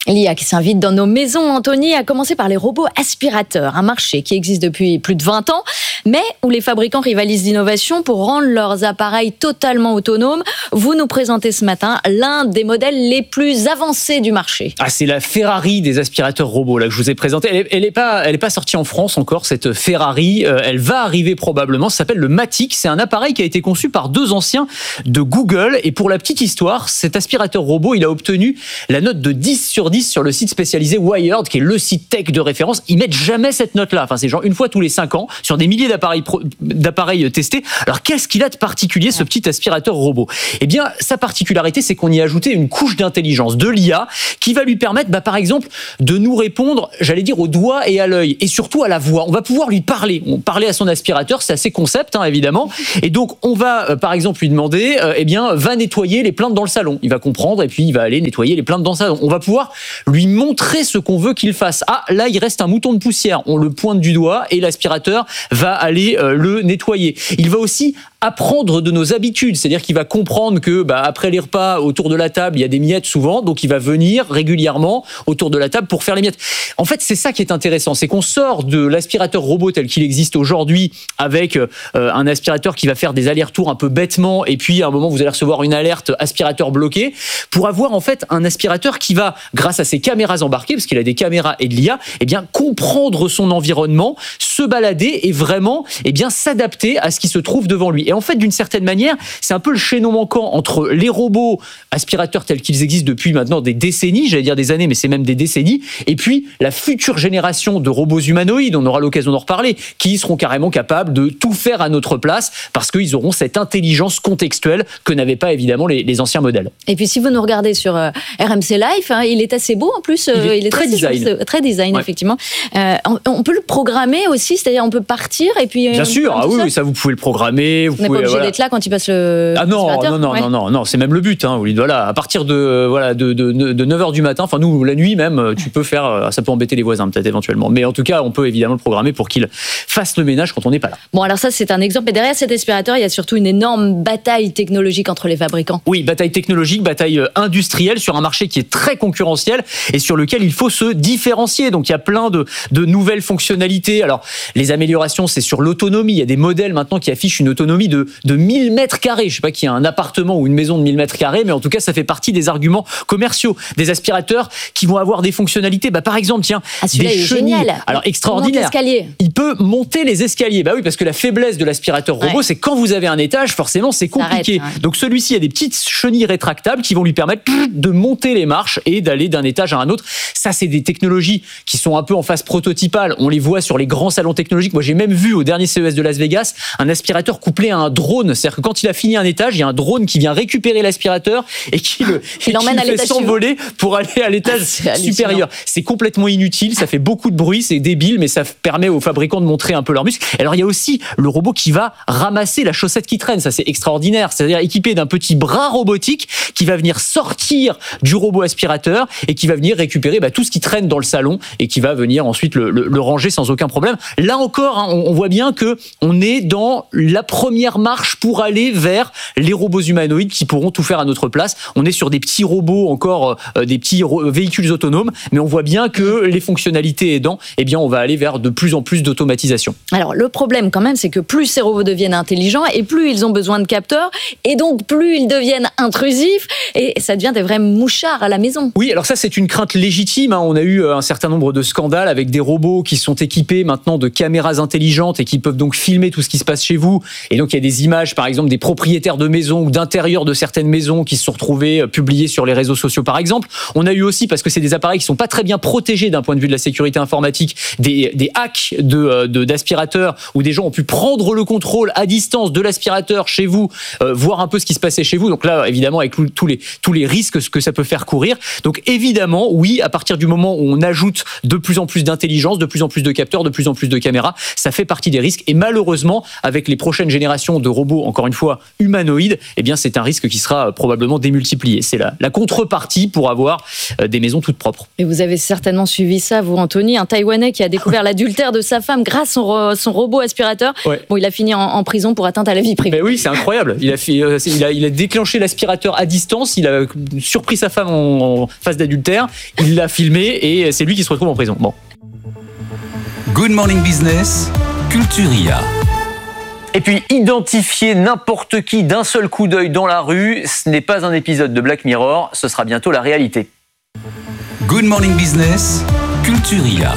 L'I A qui s'invite dans nos maisons, Anthony, a commencé par les robots aspirateurs, un marché qui existe depuis plus de vingt ans, mais où les fabricants rivalisent d'innovation pour rendre leurs appareils totalement autonomes. Vous nous présentez ce matin l'un des modèles les plus avancés du marché. Ah, c'est la Ferrari des aspirateurs robots là que je vous ai présenté. Elle est, elle est pas, elle est pas sortie en France encore, cette Ferrari. Euh, elle va arriver probablement. Ça s'appelle le Matic. C'est un appareil qui a été conçu par deux anciens de Google. Et pour la petite histoire, cet aspirateur robot, il a obtenu la note de dix sur dix sur le site spécialisé Wired, qui est le site tech de référence. Ils mettent jamais cette note-là. Enfin, c'est genre une fois tous les cinq ans sur des milliers d'appareils, pro, d'appareils testés. Alors, qu'est-ce qu'il a de particulier, ce petit aspirateur robot? Eh bien, sa particularité, c'est qu'on y a ajouté une couche d'intelligence, de l'I A, qui va lui permettre, bah, par exemple, de nous répondre, j'allais dire, au doigt et à l'œil, et surtout à la voix. On va pouvoir lui parler. On parler à son aspirateur, c'est assez concept, hein, évidemment. Et donc, on va, euh, par exemple, lui demander, euh, eh bien, va nettoyer les plaintes dans le salon. Il va comprendre, et puis il va aller nettoyer les plaintes dans le salon. On va pouvoir lui montrer ce qu'on veut qu'il fasse. Ah, là, il reste un mouton de poussière. On le pointe du doigt et l'aspirateur va aller euh, le nettoyer. Il va aussi apprendre de nos habitudes, c'est-à-dire qu'il va comprendre que bah, après les repas autour de la table, il y a des miettes souvent, donc il va venir régulièrement autour de la table pour faire les miettes. En fait, c'est ça qui est intéressant, c'est qu'on sort de l'aspirateur robot tel qu'il existe aujourd'hui avec euh, un aspirateur qui va faire des allers-retours un peu bêtement et puis à un moment vous allez recevoir une alerte aspirateur bloqué, pour avoir en fait un aspirateur qui va, grâce à ses caméras embarquées, parce qu'il a des caméras et de l'I A, eh bien comprendre son environnement, se balader et vraiment eh bien s'adapter à ce qui se trouve devant lui. Et en fait, d'une certaine manière, c'est un peu le chaînon manquant entre les robots aspirateurs tels qu'ils existent depuis maintenant des décennies, j'allais dire des années, mais c'est même des décennies, et puis la future génération de robots humanoïdes, on aura l'occasion d'en reparler, qui seront carrément capables de tout faire à notre place, parce qu'ils auront cette intelligence contextuelle que n'avaient pas évidemment les, les anciens modèles. Et puis si vous nous regardez sur euh, R M C Live, hein, il est assez beau en plus, euh, il est, il est très, assez design. Chouette, très design. Ouais. Effectivement. Euh, on, on peut le programmer aussi, c'est-à-dire on peut partir et puis... Bien euh, sûr, ah oui, ça. oui, ça vous pouvez le programmer. Vous on n'est pas obligé voilà. d'être là quand il passe le... Ah non, non, non, ouais. non, non, non, c'est même le but. Hein. Vous dites, voilà, à partir de, voilà, de, de, de neuf heures du matin, enfin nous, la nuit même, tu peux faire, ça peut embêter les voisins peut-être éventuellement. Mais en tout cas, on peut évidemment le programmer pour qu'il fasse le ménage quand on n'est pas là. Bon, alors ça, c'est un exemple. Et derrière cet aspirateur, il y a surtout une énorme bataille technologique entre les fabricants. Oui, bataille technologique, bataille industrielle sur un marché qui est très concurrentiel et sur lequel il faut se différencier. Donc il y a plein de, de nouvelles fonctionnalités. Alors les améliorations, c'est sur l'autonomie. Il y a des modèles maintenant qui affichent une autonomie de, de mille mètres carrés. Je sais pas qu'il y a un appartement ou une maison de mille mètres carrés, mais en tout cas, ça fait partie des arguments commerciaux. Des aspirateurs qui vont avoir des fonctionnalités. Bah, par exemple, tiens, ah, des chenilles. Génial. Alors extraordinaire. Il peut monter les escaliers. Bah oui, parce que la faiblesse de l'aspirateur robot, ouais. c'est quand vous avez un étage, forcément, c'est compliqué. Arrête, hein. Donc celui-ci, il y a des petites chenilles rétractables qui vont lui permettre de monter les marches et d'aller d'un étage à un autre. Ça, c'est des technologies qui sont un peu en phase prototypale. On les voit sur les grands salons technologiques. Moi, j'ai même vu au dernier C E S de Las Vegas un aspirateur couplé à un drone. C'est-à-dire que quand il a fini un étage, il y a un drone qui vient récupérer l'aspirateur et qui le, il l'emmène à l'étage s'envoler pour aller à l'étage ah, supérieur. C'est complètement inutile, ça fait beaucoup de bruit, c'est débile, mais ça permet aux fabricants de montrer un peu leurs muscles. Alors il y a aussi le robot qui va ramasser la chaussette qui traîne, ça c'est extraordinaire, c'est-à-dire équipé d'un petit bras robotique qui va venir sortir du robot aspirateur et qui va venir récupérer bah, tout ce qui traîne dans le salon et qui va venir ensuite le, le, le ranger sans aucun problème. Là encore, hein, on, on voit bien que on est dans la première marche pour aller vers les robots humanoïdes qui pourront tout faire à notre place. On est sur des petits robots encore, euh, des petits ro- véhicules autonomes, mais on voit bien que les fonctionnalités aidant, eh bien, on va aller vers de plus en plus d'automatisation. Alors, le problème quand même, c'est que plus ces robots deviennent intelligents et plus ils ont besoin de capteurs et donc plus ils deviennent intrusifs et ça devient des vrais mouchards à la maison. Oui, alors ça, c'est une crainte légitime. Hein. On a eu un certain nombre de scandales avec des robots qui sont équipés maintenant de caméras intelligentes et qui peuvent donc filmer tout ce qui se passe chez vous. Et donc, il y a des images, par exemple, des propriétaires de maisons ou d'intérieur de certaines maisons qui se sont retrouvées publiées sur les réseaux sociaux, par exemple. On a eu aussi, parce que c'est des appareils qui sont pas très bien protégés d'un point de vue de la sécurité informatique, des, des hacks de, de, d'aspirateurs où des gens ont pu prendre le contrôle à distance de l'aspirateur chez vous, euh, voir un peu ce qui se passait chez vous. Donc là, évidemment, avec tous les, tous les risques que ça peut faire courir. Donc évidemment, oui, à partir du moment où on ajoute de plus en plus d'intelligence, de plus en plus de capteurs, de plus en plus de caméras, ça fait partie des risques. Et malheureusement, avec les prochaines générations prolifération de robots, encore une fois, humanoïdes, eh bien, c'est un risque qui sera probablement démultiplié. C'est la, la contrepartie pour avoir des maisons toutes propres. Et vous avez certainement suivi ça, vous, Anthony, un Taïwanais qui a découvert l'adultère de sa femme grâce à son, son robot aspirateur. Ouais. Bon, il a fini en, en prison pour atteinte à la vie privée. Mais oui, c'est incroyable. Il a, fait, il, a, il a déclenché l'aspirateur à distance, il a surpris sa femme en, en phase d'adultère, il l'a filmé et c'est lui qui se retrouve en prison. Bon. Good Morning Business, Culturia. Et puis, identifier n'importe qui d'un seul coup d'œil dans la rue, ce n'est pas un épisode de Black Mirror, ce sera bientôt la réalité. Good Morning Business, Culturia.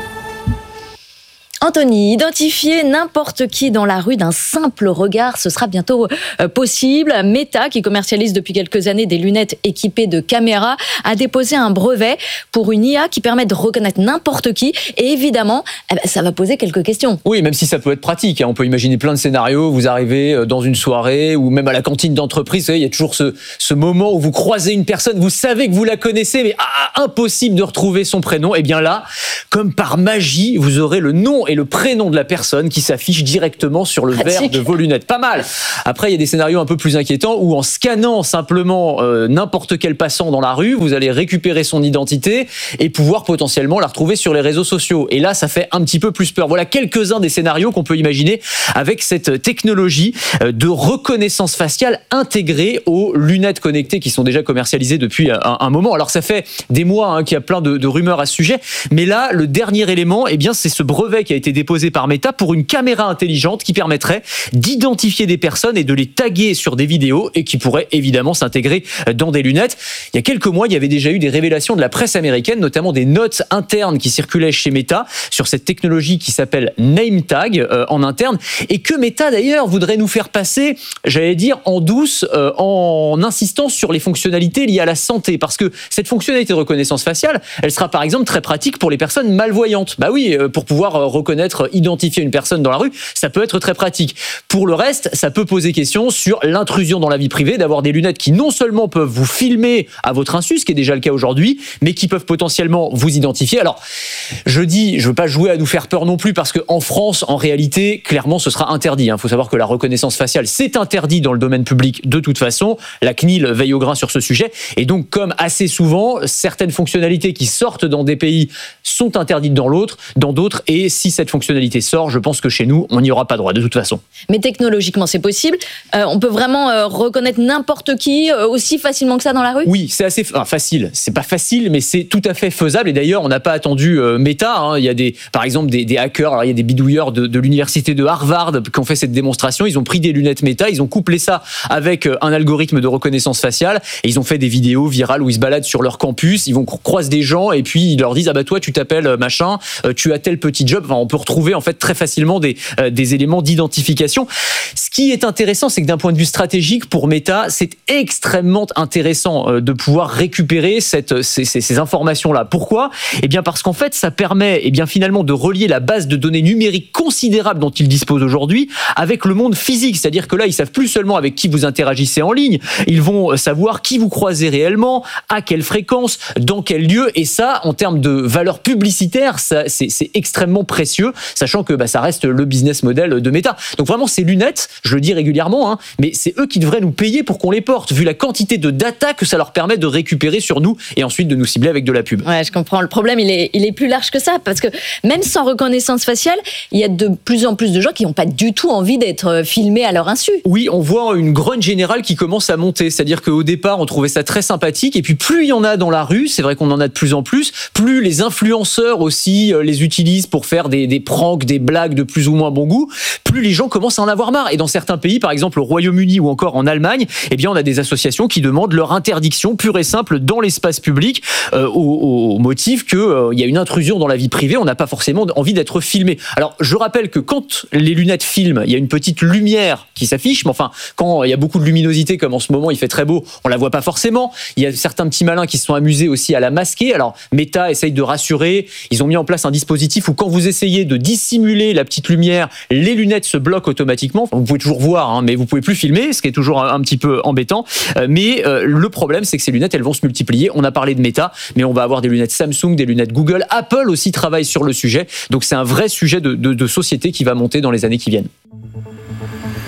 Anthony, identifier n'importe qui dans la rue d'un simple regard, ce sera bientôt euh, possible. Meta, qui commercialise depuis quelques années des lunettes équipées de caméras, a déposé un brevet pour une I A qui permet de reconnaître n'importe qui. Et évidemment, eh ben, ça va poser quelques questions. Oui, même si ça peut être pratique. Hein. On peut imaginer plein de scénarios. Vous arrivez dans une soirée ou même à la cantine d'entreprise. Vous savez, il y a toujours ce, ce moment où vous croisez une personne, vous savez que vous la connaissez, mais ah, impossible de retrouver son prénom. Et bien là, comme par magie, vous aurez le nom et le prénom de la personne qui s'affiche directement sur le Pratique. verre de vos lunettes. Pas mal. Après, il y a des scénarios un peu plus inquiétants où en scannant simplement euh, n'importe quel passant dans la rue, vous allez récupérer son identité et pouvoir potentiellement la retrouver sur les réseaux sociaux. Et là, ça fait un petit peu plus peur. Voilà quelques-uns des scénarios qu'on peut imaginer avec cette technologie de reconnaissance faciale intégrée aux lunettes connectées qui sont déjà commercialisées depuis un, un moment. Alors, ça fait des mois hein, qu'il y a plein de, de rumeurs à ce sujet. Mais là, le dernier élément, eh bien, c'est ce brevet qui a été déposé par Meta pour une caméra intelligente qui permettrait d'identifier des personnes et de les taguer sur des vidéos et qui pourrait évidemment s'intégrer dans des lunettes. Il y a quelques mois, il y avait déjà eu des révélations de la presse américaine, notamment des notes internes qui circulaient chez Meta sur cette technologie qui s'appelle NameTag euh, en interne et que Meta d'ailleurs voudrait nous faire passer, j'allais dire en douce, euh, en insistant sur les fonctionnalités liées à la santé, parce que cette fonctionnalité de reconnaissance faciale, elle sera par exemple très pratique pour les personnes malvoyantes. Bah oui, euh, pour pouvoir euh, reconnaître, identifier une personne dans la rue, ça peut être très pratique. Pour le reste, ça peut poser question sur l'intrusion dans la vie privée, d'avoir des lunettes qui non seulement peuvent vous filmer à votre insu, ce qui est déjà le cas aujourd'hui, mais qui peuvent potentiellement vous identifier. Alors, je dis, je veux pas jouer à nous faire peur non plus, parce qu'en France, en réalité, clairement, ce sera interdit. Il faut savoir que la reconnaissance faciale, c'est interdit dans le domaine public de toute façon. La C N I L veille au grain sur ce sujet. Et donc, comme assez souvent, certaines fonctionnalités qui sortent dans des pays sont interdites dans l'autre, dans d'autres. Et si cette fonctionnalité sort, je pense que chez nous, on n'y aura pas droit de toute façon. Mais technologiquement, c'est possible. Euh, on peut vraiment euh, reconnaître n'importe qui euh, aussi facilement que ça dans la rue ? Oui, c'est assez enfin, facile. C'est pas facile, mais c'est tout à fait faisable. Et d'ailleurs, on n'a pas attendu euh, Meta. Hein. Il y a des, par exemple, des, des hackers. Alors, il y a des bidouilleurs de, de l'université de Harvard qui ont fait cette démonstration. Ils ont pris des lunettes Meta, ils ont couplé ça avec un algorithme de reconnaissance faciale et ils ont fait des vidéos virales où ils se baladent sur leur campus. Ils vont croiser des gens et puis ils leur disent ah bah toi tu t'appelles machin, tu as tel petit job. Enfin, on peut retrouver en fait très facilement des euh, des éléments d'identification. Ce qui est intéressant, c'est que d'un point de vue stratégique pour Meta, c'est extrêmement intéressant euh, de pouvoir récupérer cette ces, ces, ces informations là. Pourquoi ? Eh bien parce qu'en fait, ça permet eh bien finalement de relier la base de données numérique considérable dont ils disposent aujourd'hui avec le monde physique. C'est-à-dire que là, ils savent plus seulement avec qui vous interagissez en ligne, ils vont savoir qui vous croisez réellement, à quelle fréquence, dans quel lieu. Et ça, en termes de valeur publicitaire, ça, c'est, c'est extrêmement précieux, sachant que bah, ça reste le business model de Meta. Donc vraiment, ces lunettes, je le dis régulièrement, hein, mais c'est eux qui devraient nous payer pour qu'on les porte, vu la quantité de data que ça leur permet de récupérer sur nous et ensuite de nous cibler avec de la pub. Ouais, je comprends. Le problème, il est, il est plus large que ça, parce que même sans reconnaissance faciale, il y a de plus en plus de gens qui n'ont pas du tout envie d'être filmés à leur insu. Oui, on voit une grogne générale qui commence à monter. C'est-à-dire qu'au départ, on trouvait ça très sympathique. Et puis, plus il y en a dans la rue, c'est vrai qu'on en a de plus en plus, plus les influenceurs aussi euh, les utilisent pour faire des, des pranks, des blagues de plus ou moins bon goût, plus les gens commencent à en avoir marre. Et dans certains pays, par exemple au Royaume-Uni ou encore en Allemagne, eh bien, on a des associations qui demandent leur interdiction pure et simple dans l'espace public euh, au, au motif qu'il euh, y a une intrusion dans la vie privée. On n'a pas forcément envie d'être filmé. Alors, je rappelle que quand les lunettes filment, il y a une petite lumière qui s'affiche, mais enfin, quand il y a beaucoup de luminosité, comme en ce moment, il fait très beau, on la voit pas forcément. Il y a certains petits malins qui se sont amusés aussi à la masquer. Alors, Meta essaye de rassurer. Ils ont mis en place un dispositif où quand vous essayez de dissimuler la petite lumière, les lunettes se bloquent automatiquement. Enfin, vous pouvez toujours voir, hein, mais vous pouvez plus filmer, ce qui est toujours un, un petit peu embêtant. Euh, mais euh, le problème, c'est que ces lunettes, elles vont se multiplier. On a parlé de Meta, mais on va avoir des lunettes Samsung, des lunettes Google. Apple aussi travaille sur le sujet. Donc, c'est un vrai sujet de, de, de société qui va monter dans les années qui viennent.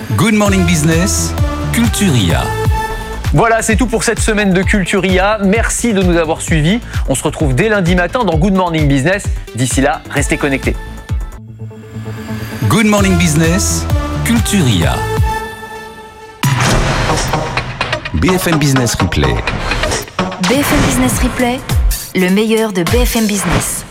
Good Morning Business, Culturia. Voilà, c'est tout pour cette semaine de Culturia. Merci de nous avoir suivis. On se retrouve dès lundi matin dans Good Morning Business. D'ici là, restez connectés. Good Morning Business, Culturia. B F M Business Replay. B F M Business Replay, le meilleur de B F M Business.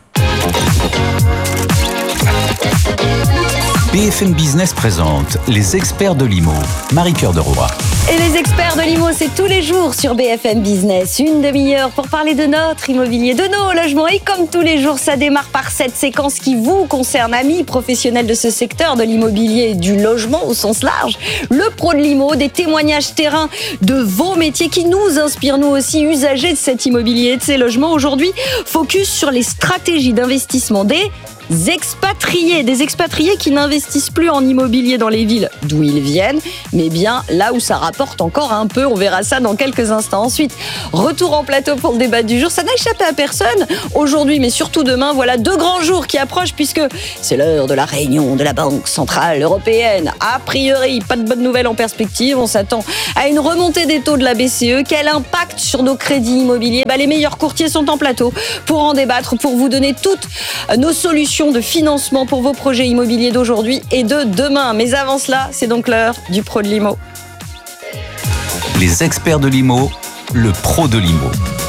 B F M Business présente les experts de l'I M O. Marie-Cœur de Roy. Et les experts de l'I M O, c'est tous les jours sur B F M Business. Une demi-heure pour parler de notre immobilier, de nos logements. Et comme tous les jours, ça démarre par cette séquence qui vous concerne, amis professionnels de ce secteur de l'immobilier et du logement au sens large. Le pro de l'I M O, des témoignages terrain de vos métiers qui nous inspirent, nous aussi, usagers de cet immobilier et de ces logements. Aujourd'hui, focus sur les stratégies d'investissement des expatriés, des expatriés qui n'investissent plus en immobilier dans les villes d'où ils viennent, mais bien là où ça rapporte encore un peu. On verra ça dans quelques instants. Ensuite, retour en plateau pour le débat du jour. Ça n'a échappé à personne aujourd'hui, mais surtout demain. Voilà deux grands jours qui approchent puisque c'est l'heure de la réunion de la Banque Centrale Européenne. A priori, pas de bonnes nouvelles en perspective. On s'attend à une remontée des taux de la B C E. Quel impact sur nos crédits immobiliers? Bah, les meilleurs courtiers sont en plateau pour en débattre, pour vous donner toutes nos solutions de financement pour vos projets immobiliers d'aujourd'hui et de demain. Mais avant cela, c'est donc l'heure du pro de l'I M O. Les experts de l'I M O, le pro de l'I M O.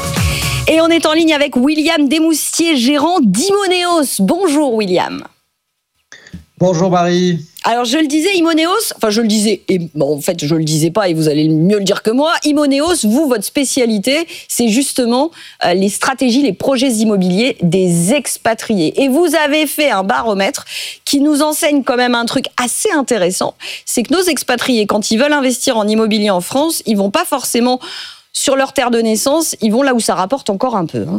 Et on est en ligne avec William Desmoustiers, gérant d'Imoneos. Bonjour William. Bonjour Marie. Alors je le disais, Imoneos, enfin je le disais, et bon, en fait je le disais pas et vous allez mieux le dire que moi, Imoneos, vous, votre spécialité, c'est justement euh, les stratégies, les projets immobiliers des expatriés. Et vous avez fait un baromètre qui nous enseigne quand même un truc assez intéressant, c'est que nos expatriés, quand ils veulent investir en immobilier en France, ils vont pas forcément sur leur terre de naissance, ils vont là où ça rapporte encore un peu, hein.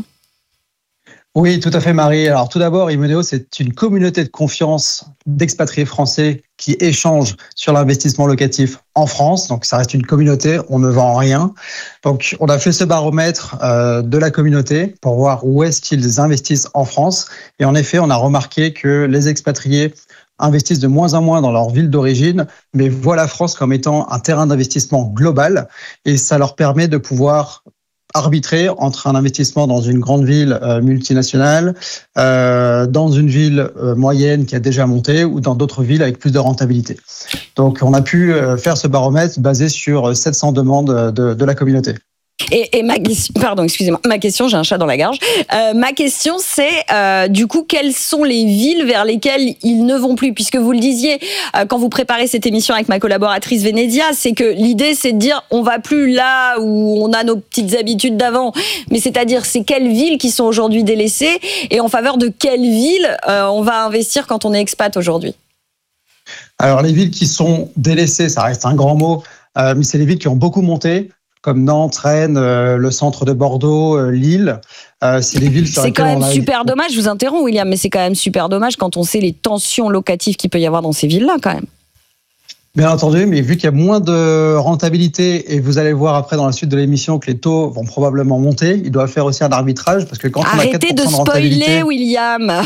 Oui, tout à fait Marie. Alors tout d'abord, Imoneos, c'est une communauté de confiance d'expatriés français qui échangent sur l'investissement locatif en France. Donc ça reste une communauté, on ne vend rien. Donc on a fait ce baromètre euh, de la communauté pour voir où est-ce qu'ils investissent en France. Et en effet, on a remarqué que les expatriés investissent de moins en moins dans leur ville d'origine, mais voient la France comme étant un terrain d'investissement global. Et ça leur permet de pouvoir arbitrer entre un investissement dans une grande ville euh, multinationale, euh, dans une ville euh, moyenne qui a déjà monté ou dans d'autres villes avec plus de rentabilité. Donc on a pu euh, faire ce baromètre basé sur sept cents demandes de, de la communauté. Et, et ma question, pardon, excusez-moi, ma question, j'ai un chat dans la gorge. Euh, ma question, c'est euh, du coup, quelles sont les villes vers lesquelles ils ne vont plus? Puisque vous le disiez euh, quand vous préparez cette émission avec ma collaboratrice Vénédia, c'est que l'idée, c'est de dire, on va plus là où on a nos petites habitudes d'avant, mais c'est-à-dire, c'est quelles villes qui sont aujourd'hui délaissées et en faveur de quelles villes euh, on va investir quand on est expat aujourd'hui? Alors, les villes qui sont délaissées, ça reste un grand mot, euh, mais c'est les villes qui ont beaucoup monté, comme Nantes, Rennes, euh, le centre de Bordeaux, euh, Lille. Euh, c'est les villes sur c'est lesquelles quand même on a... super dommage, je vous interromps William, mais c'est quand même super dommage quand on sait les tensions locatives qu'il peut y avoir dans ces villes-là quand même. Bien entendu, mais vu qu'il y a moins de rentabilité, et vous allez voir après dans la suite de l'émission que les taux vont probablement monter, il doit faire aussi un arbitrage, parce que quand Arrêtez on a quatre pour cent de, de rentabilité... spoiler, William.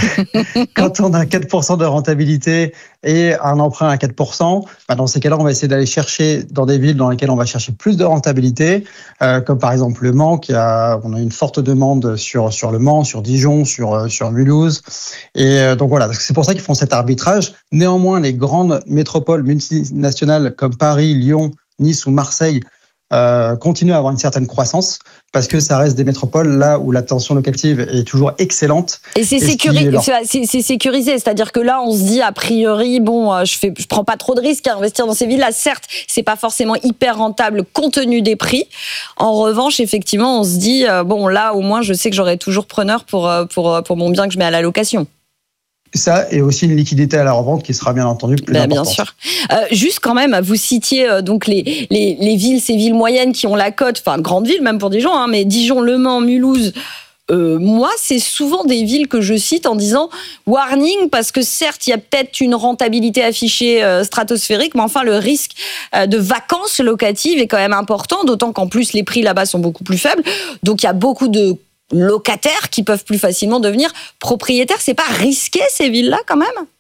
Quand on a quatre pour cent de rentabilité et un emprunt à quatre pour cent, bah dans ces cas-là, on va essayer d'aller chercher dans des villes dans lesquelles on va chercher plus de rentabilité, euh, comme par exemple Le Mans, qui a, on a une forte demande sur, sur Le Mans, sur Dijon, sur, sur Mulhouse. Et euh, donc voilà, c'est pour ça qu'ils font cet arbitrage. Néanmoins, les grandes métropoles multinationales comme Paris, Lyon, Nice ou Marseille euh, continuent à avoir une certaine croissance parce que ça reste des métropoles là où la tension locative est toujours excellente. Et c'est, et sécuri- leur... c'est, c'est sécurisé, c'est-à-dire que là, on se dit a priori, bon, je fais, je prends pas trop de risques à investir dans ces villes-là. Certes, c'est pas forcément hyper rentable compte tenu des prix. En revanche, effectivement, on se dit, bon, là, au moins, je sais que j'aurai toujours preneur pour, pour, pour mon bien que je mets à la location. Ça, et aussi une liquidité à la revente qui sera bien entendu plus ben, importante. Bien sûr. Euh, juste quand même, vous citiez euh, donc les, les, les villes, ces villes moyennes qui ont la cote, enfin grandes villes même pour Dijon, hein, mais Dijon, Le Mans, Mulhouse. Euh, moi, c'est souvent des villes que je cite en disant warning, parce que certes, il y a peut-être une rentabilité affichée euh, stratosphérique, mais enfin, le risque euh, de vacances locatives est quand même important, d'autant qu'en plus, les prix là-bas sont beaucoup plus faibles. Donc, il y a beaucoup de locataires qui peuvent plus facilement devenir propriétaires. C'est pas risqué, ces villes-là, quand même ?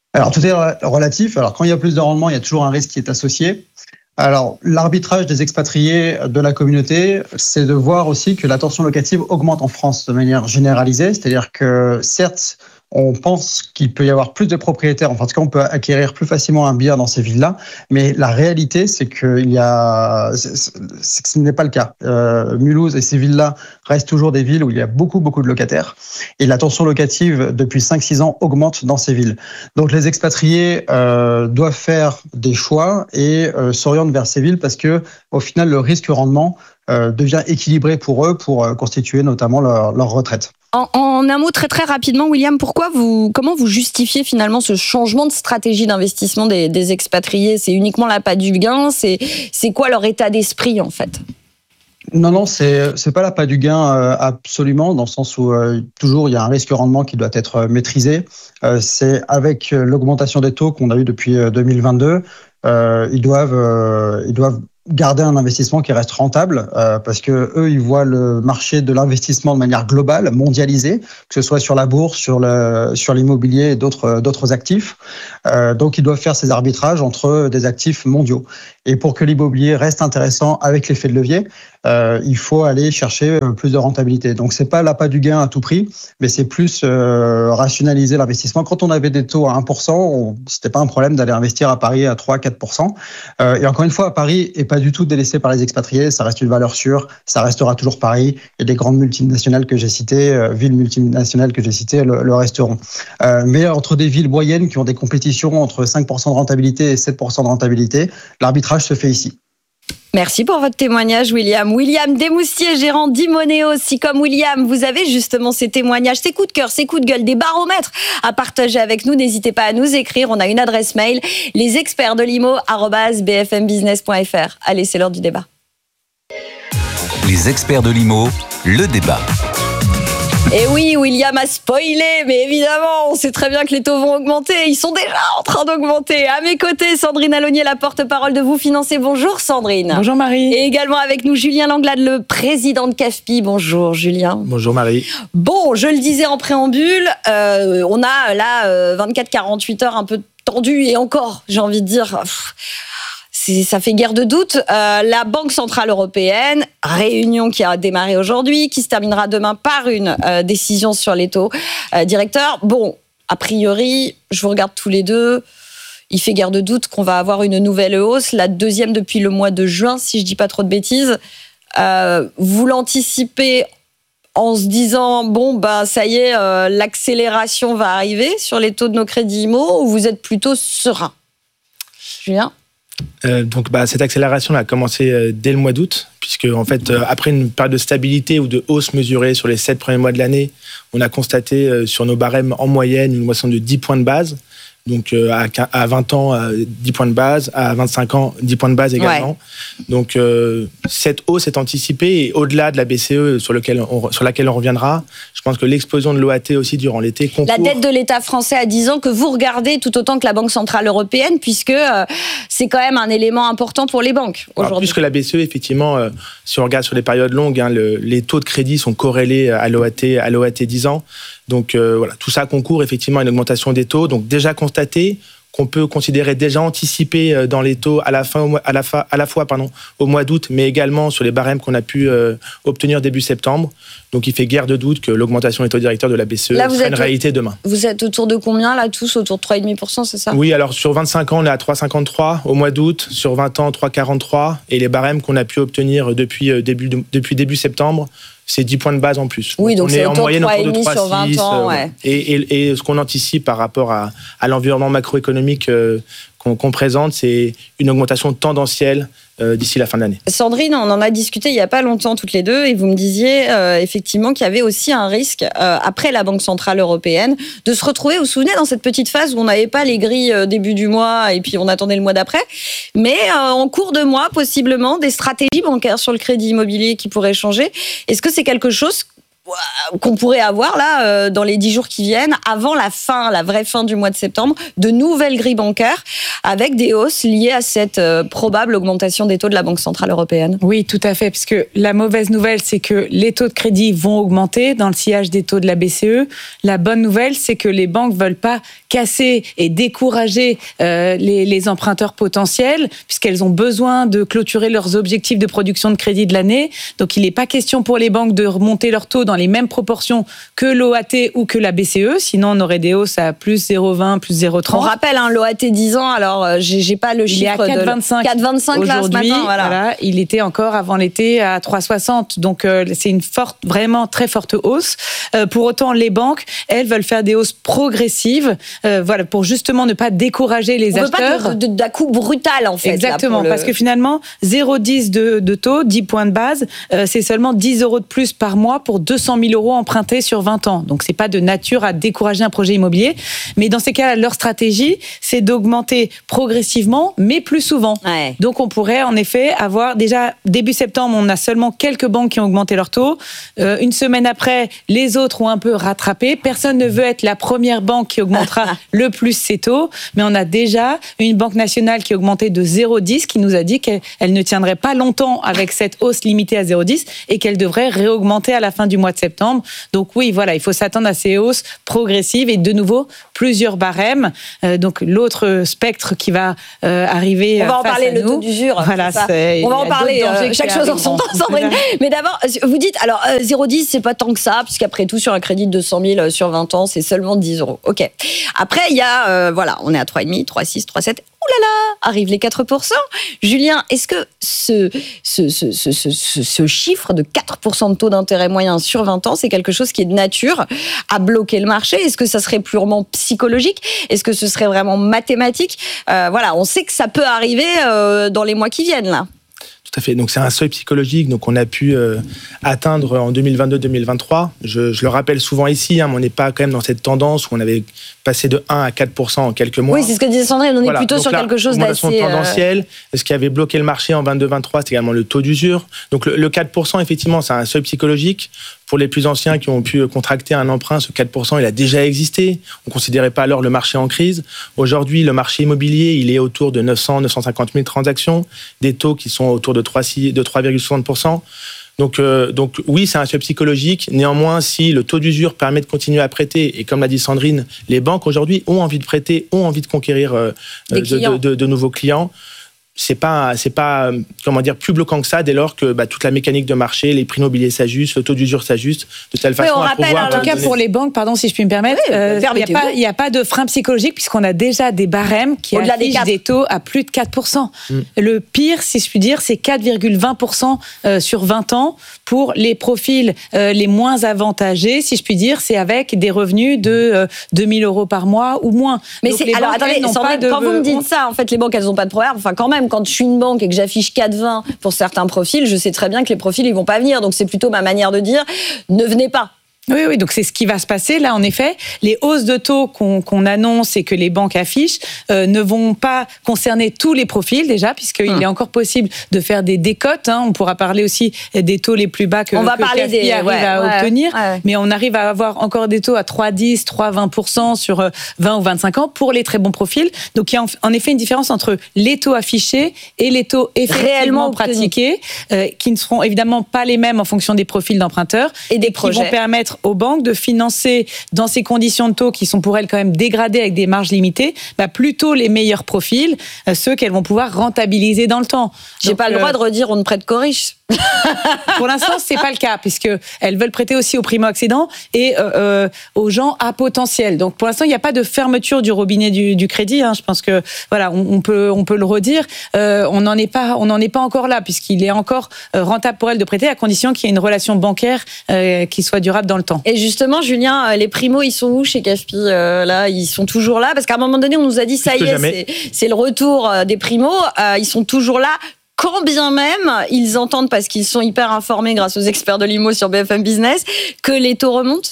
Alors, tout est relatif. Alors, quand il y a plus de rendement, il y a toujours un risque qui est associé. Alors, l'arbitrage des expatriés de la communauté, c'est de voir aussi que la tension locative augmente en France de manière généralisée. C'est-à-dire que, certes, on pense qu'il peut y avoir plus de propriétaires, enfin, en tout cas, on peut acquérir plus facilement un bien dans ces villes-là, mais la réalité, c'est qu'il y a, c'est, c'est que ce n'est pas le cas. Euh, Mulhouse et ces villes-là restent toujours des villes où il y a beaucoup, beaucoup de locataires, et la tension locative, depuis cinq six ans, augmente dans ces villes. Donc, les expatriés euh, doivent faire des choix et euh, s'orientent vers ces villes parce que, au final, le risque-rendement euh, devient équilibré pour eux pour euh, constituer notamment leur, leur retraite. En, en un mot très très rapidement, William, pourquoi vous, comment vous justifiez finalement ce changement de stratégie d'investissement des, des expatriés ? C'est uniquement l'appât du gain ? C'est, c'est quoi leur état d'esprit en fait ? Non, non, c'est c'est pas l'appât du gain euh, absolument, dans le sens où euh, toujours il y a un risque rendement qui doit être maîtrisé. Euh, c'est avec l'augmentation des taux qu'on a eu depuis deux mille vingt-deux, euh, ils doivent euh, ils doivent garder un investissement qui reste rentable euh, parce que eux ils voient le marché de l'investissement de manière globale, mondialisée, que ce soit sur la bourse, sur le sur l'immobilier et d'autres d'autres actifs. Euh, donc ils doivent faire ces arbitrages entre des actifs mondiaux. Et pour que l'immobilier reste intéressant avec l'effet de levier, euh, il faut aller chercher plus de rentabilité. Donc c'est pas l'appât du gain à tout prix, mais c'est plus euh, rationaliser l'investissement. Quand on avait des taux à un pour cent, on, c'était pas un problème d'aller investir à Paris à trois à quatre pour cent. Euh, et encore une fois, Paris est pas du tout délaissé par les expatriés, ça reste une valeur sûre, ça restera toujours Paris, et les grandes multinationales que j'ai citées, euh, villes multinationales que j'ai citées, le, le resteront. Euh, mais entre des villes moyennes qui ont des compétitions entre cinq pour cent de rentabilité et sept pour cent de rentabilité, l'arbitrage se fait ici. Merci pour votre témoignage, William. William Desmoustiers, gérant d'Imonéos. Si comme William, vous avez justement ces témoignages, ces coups de cœur, ces coups de gueule, des baromètres à partager avec nous, n'hésitez pas à nous écrire. On a une adresse mail, lesexpertsdelimo arobase b f m business point f r. Allez, c'est l'heure du débat. Les experts de l'I M O, le débat. Et oui, William a spoilé, mais évidemment, on sait très bien que les taux vont augmenter. Ils sont déjà en train d'augmenter. À mes côtés, Sandrine Alonier, la porte-parole de Vous Financez. Bonjour Sandrine. Bonjour Marie. Et également avec nous, Julien Langlade, le président de C A F P I. Bonjour Julien. Bonjour Marie. Bon, je le disais en préambule, euh, on a là euh, vingt-quatre à quarante-huit heures un peu tendues et encore, j'ai envie de dire... Pff, C'est, ça fait guère de doute. Euh, la Banque Centrale Européenne, réunion qui a démarré aujourd'hui, qui se terminera demain par une euh, décision sur les taux euh, directeurs. Bon, a priori, je vous regarde tous les deux, il fait guère de doute qu'on va avoir une nouvelle hausse, la deuxième depuis le mois de juin, si je dis pas trop de bêtises. Euh, vous l'anticipez en se disant, bon, bah, ça y est, euh, l'accélération va arriver sur les taux de nos crédits I M O, ou vous êtes plutôt serein ? Julien ? Euh, donc, bah, cette accélération a commencé euh, dès le mois d'août, puisque en fait, euh, après une période de stabilité ou de hausse mesurée sur les sept premiers mois de l'année, on a constaté euh, sur nos barèmes en moyenne une moisson de dix points de base. Donc, euh, à, à vingt ans, euh, dix points de base. À vingt-cinq ans, dix points de base également. Ouais. Donc, euh, cette hausse est anticipée. Et au-delà de la B C E, sur, lequel on, sur laquelle on reviendra, je pense que l'explosion de l'O A T aussi durant l'été concourt. La dette de l'État français à dix ans que vous regardez tout autant que la Banque Centrale Européenne, puisque euh, c'est quand même un élément important pour les banques aujourd'hui. Alors, plus que la B C E, effectivement, euh, si on regarde sur les périodes longues, hein, le, les taux de crédit sont corrélés à l'O A T, à l'O A T dix ans. Donc euh, voilà, tout ça concourt effectivement à une augmentation des taux. Donc déjà constaté qu'on peut considérer déjà anticipé dans les taux à la fin, à la, fin, à la fois pardon, au mois d'août, mais également sur les barèmes qu'on a pu euh, obtenir début septembre. Donc il fait guère de doute que l'augmentation des taux directeurs de la B C E là, sera une réalité demain. Vous êtes autour de combien là, tous autour de trois virgule cinq pour cent, c'est ça ? Oui, alors sur vingt-cinq ans, on est à trois virgule cinquante-trois au mois d'août, sur vingt ans, trois virgule quarante-trois, et les barèmes qu'on a pu obtenir depuis début, depuis début septembre, c'est dix points de base en plus. Oui, donc, donc on c'est est en moyenne autour de trois virgule six sur vingt ans, ouais. et, et, et ce qu'on anticipe par rapport à, à l'environnement macroéconomique euh, qu'on, qu'on présente, c'est une augmentation tendancielle euh, d'ici la fin de l'année. Sandrine, on en a discuté il n'y a pas longtemps toutes les deux, et vous me disiez euh, effectivement qu'il y avait aussi un risque, euh, après la Banque Centrale Européenne, de se retrouver, vous vous souvenez, dans cette petite phase où on n'avait pas les grilles euh, début du mois, et puis on attendait le mois d'après, mais euh, en cours de mois, possiblement, des stratégies bancaires sur le crédit immobilier qui pourraient changer. Est-ce que c'est quelque chose qu'on pourrait avoir là euh, dans les dix jours qui viennent, avant la fin, la vraie fin du mois de septembre, de nouvelles grilles bancaires avec des hausses liées à cette euh, probable augmentation des taux de la Banque Centrale Européenne. Oui, tout à fait, puisque la mauvaise nouvelle, c'est que les taux de crédit vont augmenter dans le sillage des taux de la B C E. La bonne nouvelle, c'est que les banques veulent pas casser et décourager euh, les, les emprunteurs potentiels, puisqu'elles ont besoin de clôturer leurs objectifs de production de crédit de l'année. Donc, il n'est pas question pour les banques de remonter leurs taux dans les mêmes proportions que l'O A T ou que la B C E, sinon on aurait des hausses à plus zéro virgule vingt, plus zéro virgule trente. On rappelle, hein, l'O A T dix ans, alors euh, j'ai, j'ai pas le chiffre. Il est à quatre virgule vingt-cinq. quatre virgule vingt-cinq là, ce matin, voilà. voilà. Il était encore avant l'été à trois virgule soixante. Donc euh, c'est une forte, vraiment très forte hausse. Euh, pour autant, les banques, elles veulent faire des hausses progressives, euh, voilà, pour justement ne pas décourager les on acheteurs. On veut pas de, de, d'un coup brutal en fait. Exactement, là, le... parce que finalement, zéro virgule dix de, de taux, dix points de base, euh, c'est seulement dix euros de plus par mois pour deux cent mille euros empruntés sur vingt ans. Donc c'est pas de nature à décourager un projet immobilier. Mais dans ces cas, leur stratégie, c'est d'augmenter progressivement, mais plus souvent. Ouais. Donc on pourrait en effet avoir, déjà début septembre, on a seulement quelques banques qui ont augmenté leur taux. Euh, une semaine après, les autres ont un peu rattrapé. Personne ne veut être la première banque qui augmentera le plus ses taux, mais on a déjà une banque nationale qui a augmenté de zéro virgule dix, qui nous a dit qu'elle elle ne tiendrait pas longtemps avec cette hausse limitée à zéro virgule dix et qu'elle devrait réaugmenter à la fin du mois de septembre. Donc oui, voilà, il faut s'attendre à ces hausses progressives et de nouveau plusieurs barèmes. Euh, donc l'autre spectre qui va euh, arriver. On va en face parler, à le nous. taux d'usure. Voilà, c'est, on va en parler. Euh, chaque chose en son temps, Sandrine. Mais d'abord, vous dites, alors euh, zéro virgule dix, c'est pas tant que ça, puisqu'après tout, sur un crédit de deux cent mille sur vingt ans, c'est seulement dix euros. Ok. Après, il y a, euh, voilà, on est à trois virgule cinq, trois virgule six, trois virgule sept. Ouh là là, arrivent les quatre pour cent. Julien, est-ce que ce, ce, ce, ce, ce, ce chiffre de quatre pour cent de taux d'intérêt moyen sur vingt ans, c'est quelque chose qui est de nature à bloquer le marché? Est-ce que ça serait purement psychologique? Est-ce que ce serait vraiment mathématique? euh, Voilà, on sait que ça peut arriver euh, dans les mois qui viennent, là. Tout à fait. Donc c'est un seuil psychologique, donc on a pu euh, atteindre en deux mille vingt-deux deux mille vingt-trois. Je, je le rappelle souvent ici, hein, mais on n'est pas quand même dans cette tendance où on avait passé de un à quatre pour cent en quelques mois. Oui, c'est ce que disait Sandrine, on voilà. est plutôt donc sur là, quelque chose d'assez... tendancielle. Euh... Ce qui avait bloqué le marché en vingt-deux vingt-trois, c'est également le taux d'usure. Donc le, le quatre pour cent, effectivement, c'est un seuil psychologique. Pour les plus anciens qui ont pu contracter un emprunt, ce quatre pour cent, il a déjà existé. On ne considérait pas alors le marché en crise. Aujourd'hui, le marché immobilier, il est autour de neuf cents, neuf cent cinquante mille transactions, des taux qui sont autour de trois virgule soixante pour cent. Donc, euh, donc oui, c'est un seuil psychologique. Néanmoins, si le taux d'usure permet de continuer à prêter, et comme l'a dit Sandrine, les banques aujourd'hui ont envie de prêter, ont envie de conquérir euh, de, de, de, de nouveaux clients, c'est pas, c'est pas, comment dire, plus bloquant que ça dès lors que bah, toute la mécanique de marché, les prix immobiliers s'ajustent, le taux d'usure s'ajuste de telle façon oui, à rappelle, pouvoir... En tout cas, pour les banques, pardon, si je puis me permettre, il oui, n'y euh, a, a pas de frein psychologique puisqu'on a déjà des barèmes qui Au-delà affichent des, des taux à plus de quatre pour cent. Mm. Le pire, si je puis dire, c'est quatre virgule vingt pour cent euh, sur vingt ans pour les profils euh, les moins avantagés, si je puis dire, c'est avec des revenus de euh, deux mille euros par mois ou moins. Mais Donc, c'est, les alors banques, attendez, Sandrine, de... quand vous me dites ça, en fait, les banques, elles n'ont pas de problème. Enfin, quand même, quand je suis une banque et que j'affiche quatre virgule vingt pour certains profils, je sais très bien que les profils, ils vont pas venir. Donc, c'est plutôt ma manière de dire, ne venez pas. Oui, oui, donc c'est ce qui va se passer là, en effet. Les hausses de taux qu'on, qu'on annonce et que les banques affichent euh, ne vont pas concerner tous les profils déjà, puisqu'il hum. est encore possible de faire des décotes. Hein. On pourra parler aussi des taux les plus bas que, on va que parler C A F I des, arrive ouais, à ouais, obtenir. Ouais. Mais on arrive à avoir encore des taux à trois virgule dix, trois virgule vingt pour cent sur vingt ou vingt-cinq ans pour les très bons profils. Donc il y a en effet une différence entre les taux affichés et les taux effectivement pratiqués, euh, qui ne seront évidemment pas les mêmes en fonction des profils d'emprunteurs et des et projets qui vont permettre aux banques de financer dans ces conditions de taux qui sont pour elles quand même dégradées avec des marges limitées, bah plutôt les meilleurs profils, euh, ceux qu'elles vont pouvoir rentabiliser dans le temps. J'ai Donc, pas le euh, droit de redire on ne prête qu'aux riches. Pour l'instant, c'est pas le cas, puisque elles veulent prêter aussi aux primo-accédants et euh, euh, aux gens à potentiel. Donc, pour l'instant, il n'y a pas de fermeture du robinet du, du crédit. Hein. Je pense que voilà, on, on peut, on peut le redire. Euh, on n'en est pas, on n'en est pas encore là, puisqu'il est encore rentable pour elles de prêter, à condition qu'il y ait une relation bancaire euh, qui soit durable dans le temps. Et justement, Julien, les primos, ils sont où chez C A F I euh, là, ils sont toujours là, parce qu'à un moment donné, on nous a dit ça y est, c'est, c'est le retour des primos. Euh, ils sont toujours là. Quand bien même ils entendent, parce qu'ils sont hyper informés grâce aux experts de l'I M O sur B F M Business, que les taux remontent.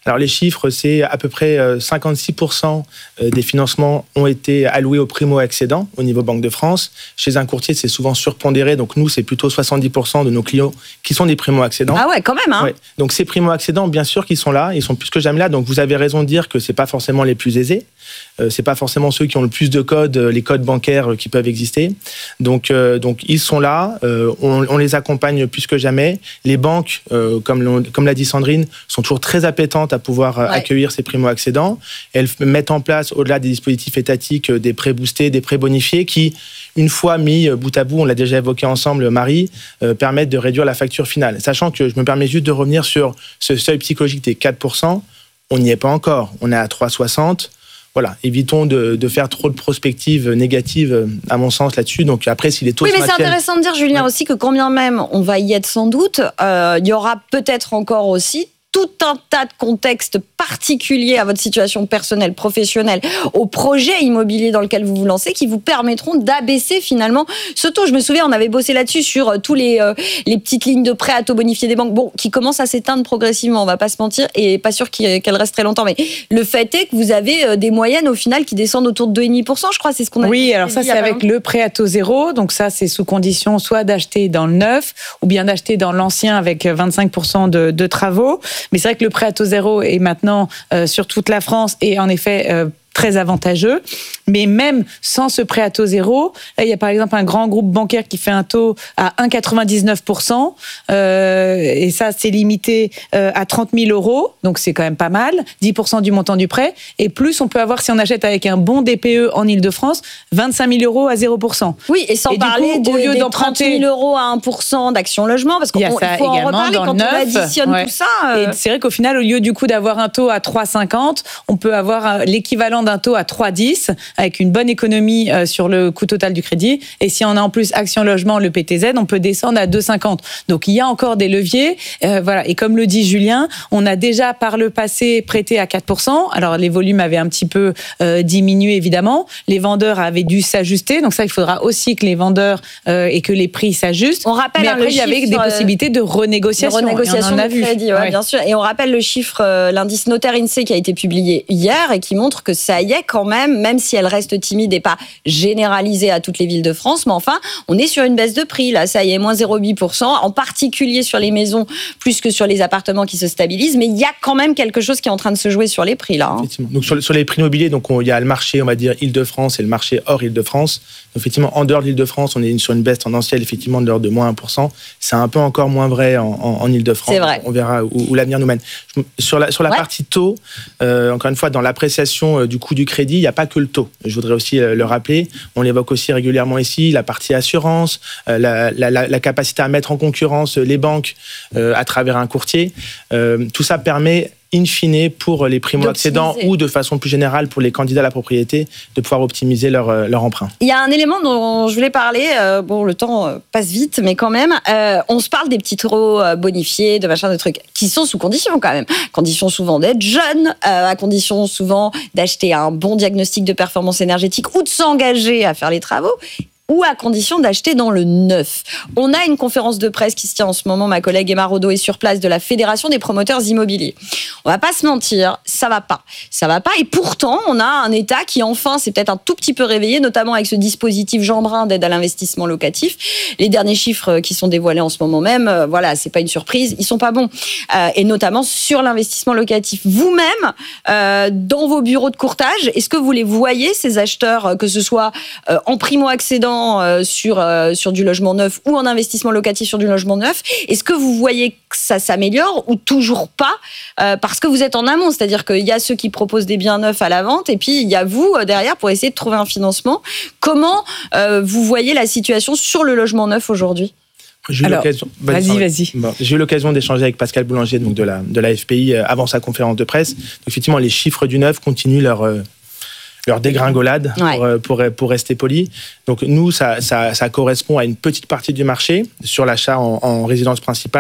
Alors les chiffres, c'est à peu près cinquante-six pour cent des financements ont été alloués aux primo-accédants au niveau Banque de France. Chez un courtier, c'est souvent surpondéré, donc nous, c'est plutôt soixante-dix pour cent de nos clients qui sont des primo-accédants. Ah ouais, quand même, hein. Ouais. Donc ces primo-accédants, bien sûr qu'ils sont là, ils sont plus que jamais là, donc vous avez raison de dire que c'est pas forcément les plus aisés. Euh, c'est pas forcément ceux qui ont le plus de codes, les codes bancaires qui peuvent exister. Donc, euh, donc ils sont là, euh, on, on les accompagne plus que jamais. Les banques, euh, comme, comme l'a dit Sandrine, sont toujours très appétentes à pouvoir ouais. accueillir ces primo-accédants. Elles mettent en place, au-delà des dispositifs étatiques, des prêts boostés, des prêts bonifiés qui, une fois mis bout à bout, on l'a déjà évoqué ensemble, Marie, euh, permettent de réduire la facture finale. Sachant que je me permets juste de revenir sur ce seuil psychologique des quatre pour cent, on n'y est pas encore, on est à trois virgule soixante. Voilà, évitons de, de faire trop de prospectives négatives, à mon sens, là-dessus. Donc après, si les taux oui, se mais maintiennent... c'est intéressant de dire, Julien, ouais. aussi que quand bien même on va y être sans doute, euh, il y aura peut-être encore aussi tout un tas de contextes particuliers à votre situation personnelle, professionnelle, au projet immobilier dans lequel vous vous lancez, qui vous permettront d'abaisser finalement ce taux. Je me souviens, on avait bossé là-dessus sur euh, tous les, euh, les petites lignes de prêt à taux bonifié des banques, bon, qui commencent à s'éteindre progressivement, on va pas se mentir, et pas sûr qu'elles restent très longtemps. Mais le fait est que vous avez euh, des moyennes au final qui descendent autour de deux virgule cinq pour cent, je crois, c'est ce qu'on a Oui, alors ça, c'est avec le prêt à taux zéro, donc ça, c'est sous condition soit d'acheter dans le neuf, ou bien d'acheter dans l'ancien avec vingt-cinq pour cent de, de travaux. Mais c'est vrai que le prêt à taux zéro est maintenant euh, sur toute la France et en effet euh, très avantageux. Mais même sans ce prêt à taux zéro, là, il y a par exemple un grand groupe bancaire qui fait un taux à un virgule quatre-vingt-dix-neuf pour cent euh, et ça, c'est limité euh, à trente mille euros, donc c'est quand même pas mal, dix pour cent du montant du prêt. Et plus, on peut avoir, si on achète avec un bon D P E en Ile-de-France, vingt-cinq mille euros à zéro pour cent. Oui, et sans et parler coup, de, au lieu des d'emprunter... trente mille euros à un pour cent d'Action Logement, parce qu'il faut en reparler quand on additionne ouais. tout ça. Euh... Et c'est vrai qu'au final, au lieu du coup d'avoir un taux à trois virgule cinquante, on peut avoir l'équivalent d'un taux à trois virgule dix, avec une bonne économie sur le coût total du crédit. Et si on a en plus Action Logement, le P T Z, on peut descendre à deux virgule cinquante. Donc il y a encore des leviers. Euh, voilà. Et comme le dit Julien, on a déjà par le passé prêté à quatre pour cent. Alors les volumes avaient un petit peu euh, diminué évidemment. Les vendeurs avaient dû s'ajuster. Donc ça, il faudra aussi que les vendeurs euh, et que les prix s'ajustent. On rappelle Mais hein, après, le il y avait chiffre, des possibilités de renégociation. De renégociation on en a de vu. crédit, ouais, ouais. bien sûr. Et on rappelle le chiffre, euh, l'indice notaire INSEE qui a été publié hier et qui montre que ça y est quand même, même si elle reste timide et pas généralisée à toutes les villes de France, mais enfin, on est sur une baisse de prix, là, ça y est, moins zéro virgule huit pour cent, en particulier sur les maisons, plus que sur les appartements qui se stabilisent, mais il y a quand même quelque chose qui est en train de se jouer sur les prix, là. Hein. Effectivement. Donc, sur, sur les prix immobiliers, donc, il y a le marché, on va dire, Île-de-France et le marché hors Île-de-France. Donc, effectivement, en dehors de l'Île-de-France, on est sur une baisse tendancielle, effectivement, de l'ordre de moins un pour cent. C'est un peu encore moins vrai en, en, en Île-de-France. C'est vrai. On verra où, où l'avenir nous mène. Sur la, sur la ouais. partie taux, euh, encore une fois, dans l'appréciation euh, du coût du crédit, il n'y a pas que le taux. Je voudrais aussi euh, le rappeler. On l'évoque aussi régulièrement ici, la partie assurance, euh, la, la, la, la capacité à mettre en concurrence les banques euh, à travers un courtier. Euh, tout ça permet in fine pour les primo-accédants ou de façon plus générale pour les candidats à la propriété de pouvoir optimiser leur, leur emprunt. Il y a un élément dont je voulais parler, euh, bon le temps passe vite mais quand même, euh, on se parle des petits taux bonifiés, de machin, de trucs qui sont sous condition quand même, condition souvent d'être jeune, euh, à condition souvent d'acheter un bon diagnostic de performance énergétique ou de s'engager à faire les travaux, ou à condition d'acheter dans le neuf. On a une conférence de presse qui se tient en ce moment, ma collègue Emma Rodeau est sur place, de la Fédération des promoteurs immobiliers. On va pas se mentir, ça va pas. Ça va pas, et pourtant, on a un État qui enfin s'est peut-être un tout petit peu réveillé, notamment avec ce dispositif Jeanbrun d'aide à l'investissement locatif. Les derniers chiffres qui sont dévoilés en ce moment même, euh, voilà, c'est pas une surprise, ils sont pas bons. Euh, et notamment sur l'investissement locatif. Vous-même, euh, dans vos bureaux de courtage, est-ce que vous les voyez, ces acheteurs, que ce soit euh, en primo-accédant sur, euh, sur du logement neuf ou en investissement locatif sur du logement neuf, est-ce que vous voyez que ça s'améliore ou toujours pas euh, parce que vous êtes en amont, c'est-à-dire qu'il y a ceux qui proposent des biens neufs à la vente et puis il y a vous euh, derrière pour essayer de trouver un financement. Comment euh, vous voyez la situation sur le logement neuf aujourd'hui ? J'ai eu Alors, l'occasion, vas-y, vas-y. Bon, j'ai eu l'occasion d'échanger avec Pascal Boulanger donc de, la, de la F P I avant sa conférence de presse. Donc, effectivement, les chiffres du neuf continuent leur... Euh, leur dégringolade, ouais. pour, pour, pour rester poli. Donc nous, ça, ça, ça correspond à une petite partie du marché sur l'achat en, en résidence principale.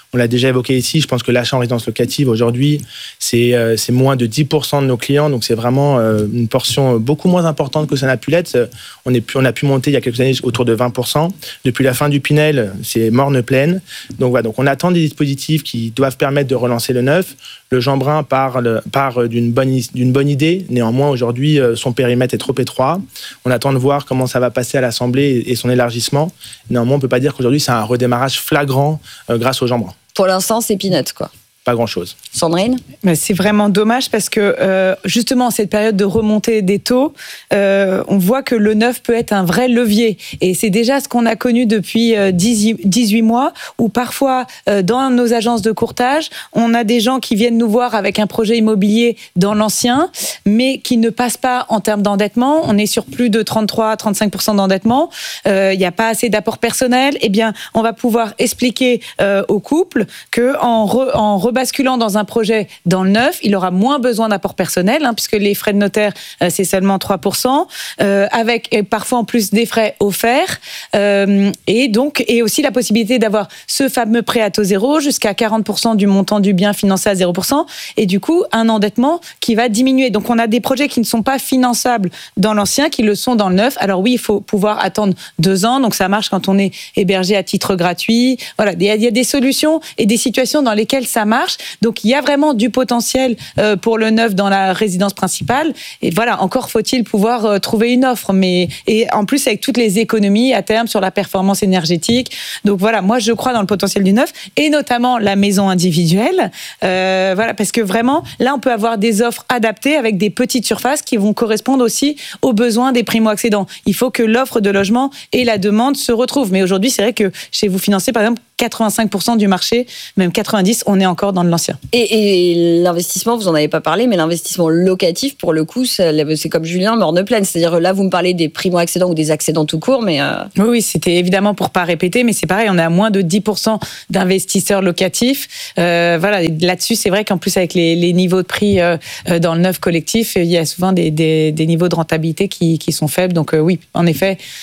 On l'a déjà évoqué ici, je pense que l'achat en résidence locative aujourd'hui, c'est, euh, c'est moins de dix pour cent de nos clients, donc c'est vraiment euh, une portion beaucoup moins importante que ça n'a pu l'être. On, est pu, on a pu monter il y a quelques années autour de vingt pour cent. Depuis la fin du Pinel, c'est morne pleine. Donc voilà, donc on attend des dispositifs qui doivent permettre de relancer le neuf. Le Jeanbrun parle, part d'une bonne, d'une bonne idée. Néanmoins, aujourd'hui, son périmètre est trop étroit. On attend de voir comment ça va passer à l'Assemblée et son élargissement. Néanmoins, on ne peut pas dire qu'aujourd'hui, c'est un redémarrage flagrant euh, grâce au Jeanbrun. Pour l'instant, c'est peanuts, quoi. Pas grand-chose. Sandrine ? Mais c'est vraiment dommage parce que euh, justement, en cette période de remontée des taux, euh, on voit que le neuf peut être un vrai levier. Et c'est déjà ce qu'on a connu depuis euh, dix-huit mois, où parfois, euh, dans nos agences de courtage, on a des gens qui viennent nous voir avec un projet immobilier dans l'ancien, mais qui ne passent pas en termes d'endettement. On est sur plus de trente-trois à trente-cinq pour cent d'endettement. Il euh, n'y a pas assez d'apport personnel. Eh bien, on va pouvoir expliquer euh, au couple qu'en re, en rebasculant dans un projet dans le neuf, il aura moins besoin d'apport personnel, hein, puisque les frais de notaire, euh, c'est seulement trois pour cent, euh, avec et parfois en plus des frais offerts, euh, et donc et aussi la possibilité d'avoir ce fameux prêt à taux zéro jusqu'à quarante pour cent du montant du bien financé à zéro pour cent, et du coup un endettement qui va diminuer. Donc on a des projets qui ne sont pas finançables dans l'ancien, qui le sont dans le neuf. Alors oui, il faut pouvoir attendre deux ans, donc ça marche quand on est hébergé à titre gratuit. Voilà, il y a, il y a des solutions et des situations dans lesquelles ça marche. Donc il y a vraiment du potentiel euh, pour le neuf dans la résidence principale. Et voilà, encore faut-il pouvoir euh, trouver une offre. Mais et en plus avec toutes les économies à terme sur la performance énergétique. Donc voilà, moi je crois dans le potentiel du neuf et notamment la maison individuelle. Euh, voilà, parce que vraiment là on peut avoir des offres adaptées avec des petites surfaces qui vont correspondre aussi aux besoins des primo-accédants. Il faut que l'offre de logement et la demande se retrouvent. Mais aujourd'hui c'est vrai que chez vous financez par exemple quatre-vingt-cinq pour cent du marché, même quatre-vingt-dix, on est encore dans de l'ancien. Et, et l'investissement, vous n'en avez pas parlé, mais l'investissement locatif, pour le coup, c'est, c'est comme Julien, morne pleine. C'est-à-dire là, vous me parlez des primo-accédants ou des accédants tout court, mais... Euh... Oui, oui, c'était évidemment pour ne pas répéter, mais c'est pareil, on a moins de dix pour cent d'investisseurs locatifs. Euh, voilà, là-dessus, c'est vrai qu'en plus, avec les, les niveaux de prix euh, dans le neuf collectif, il y a souvent des, des, des niveaux de rentabilité qui, qui sont faibles. Donc euh, oui, en effet,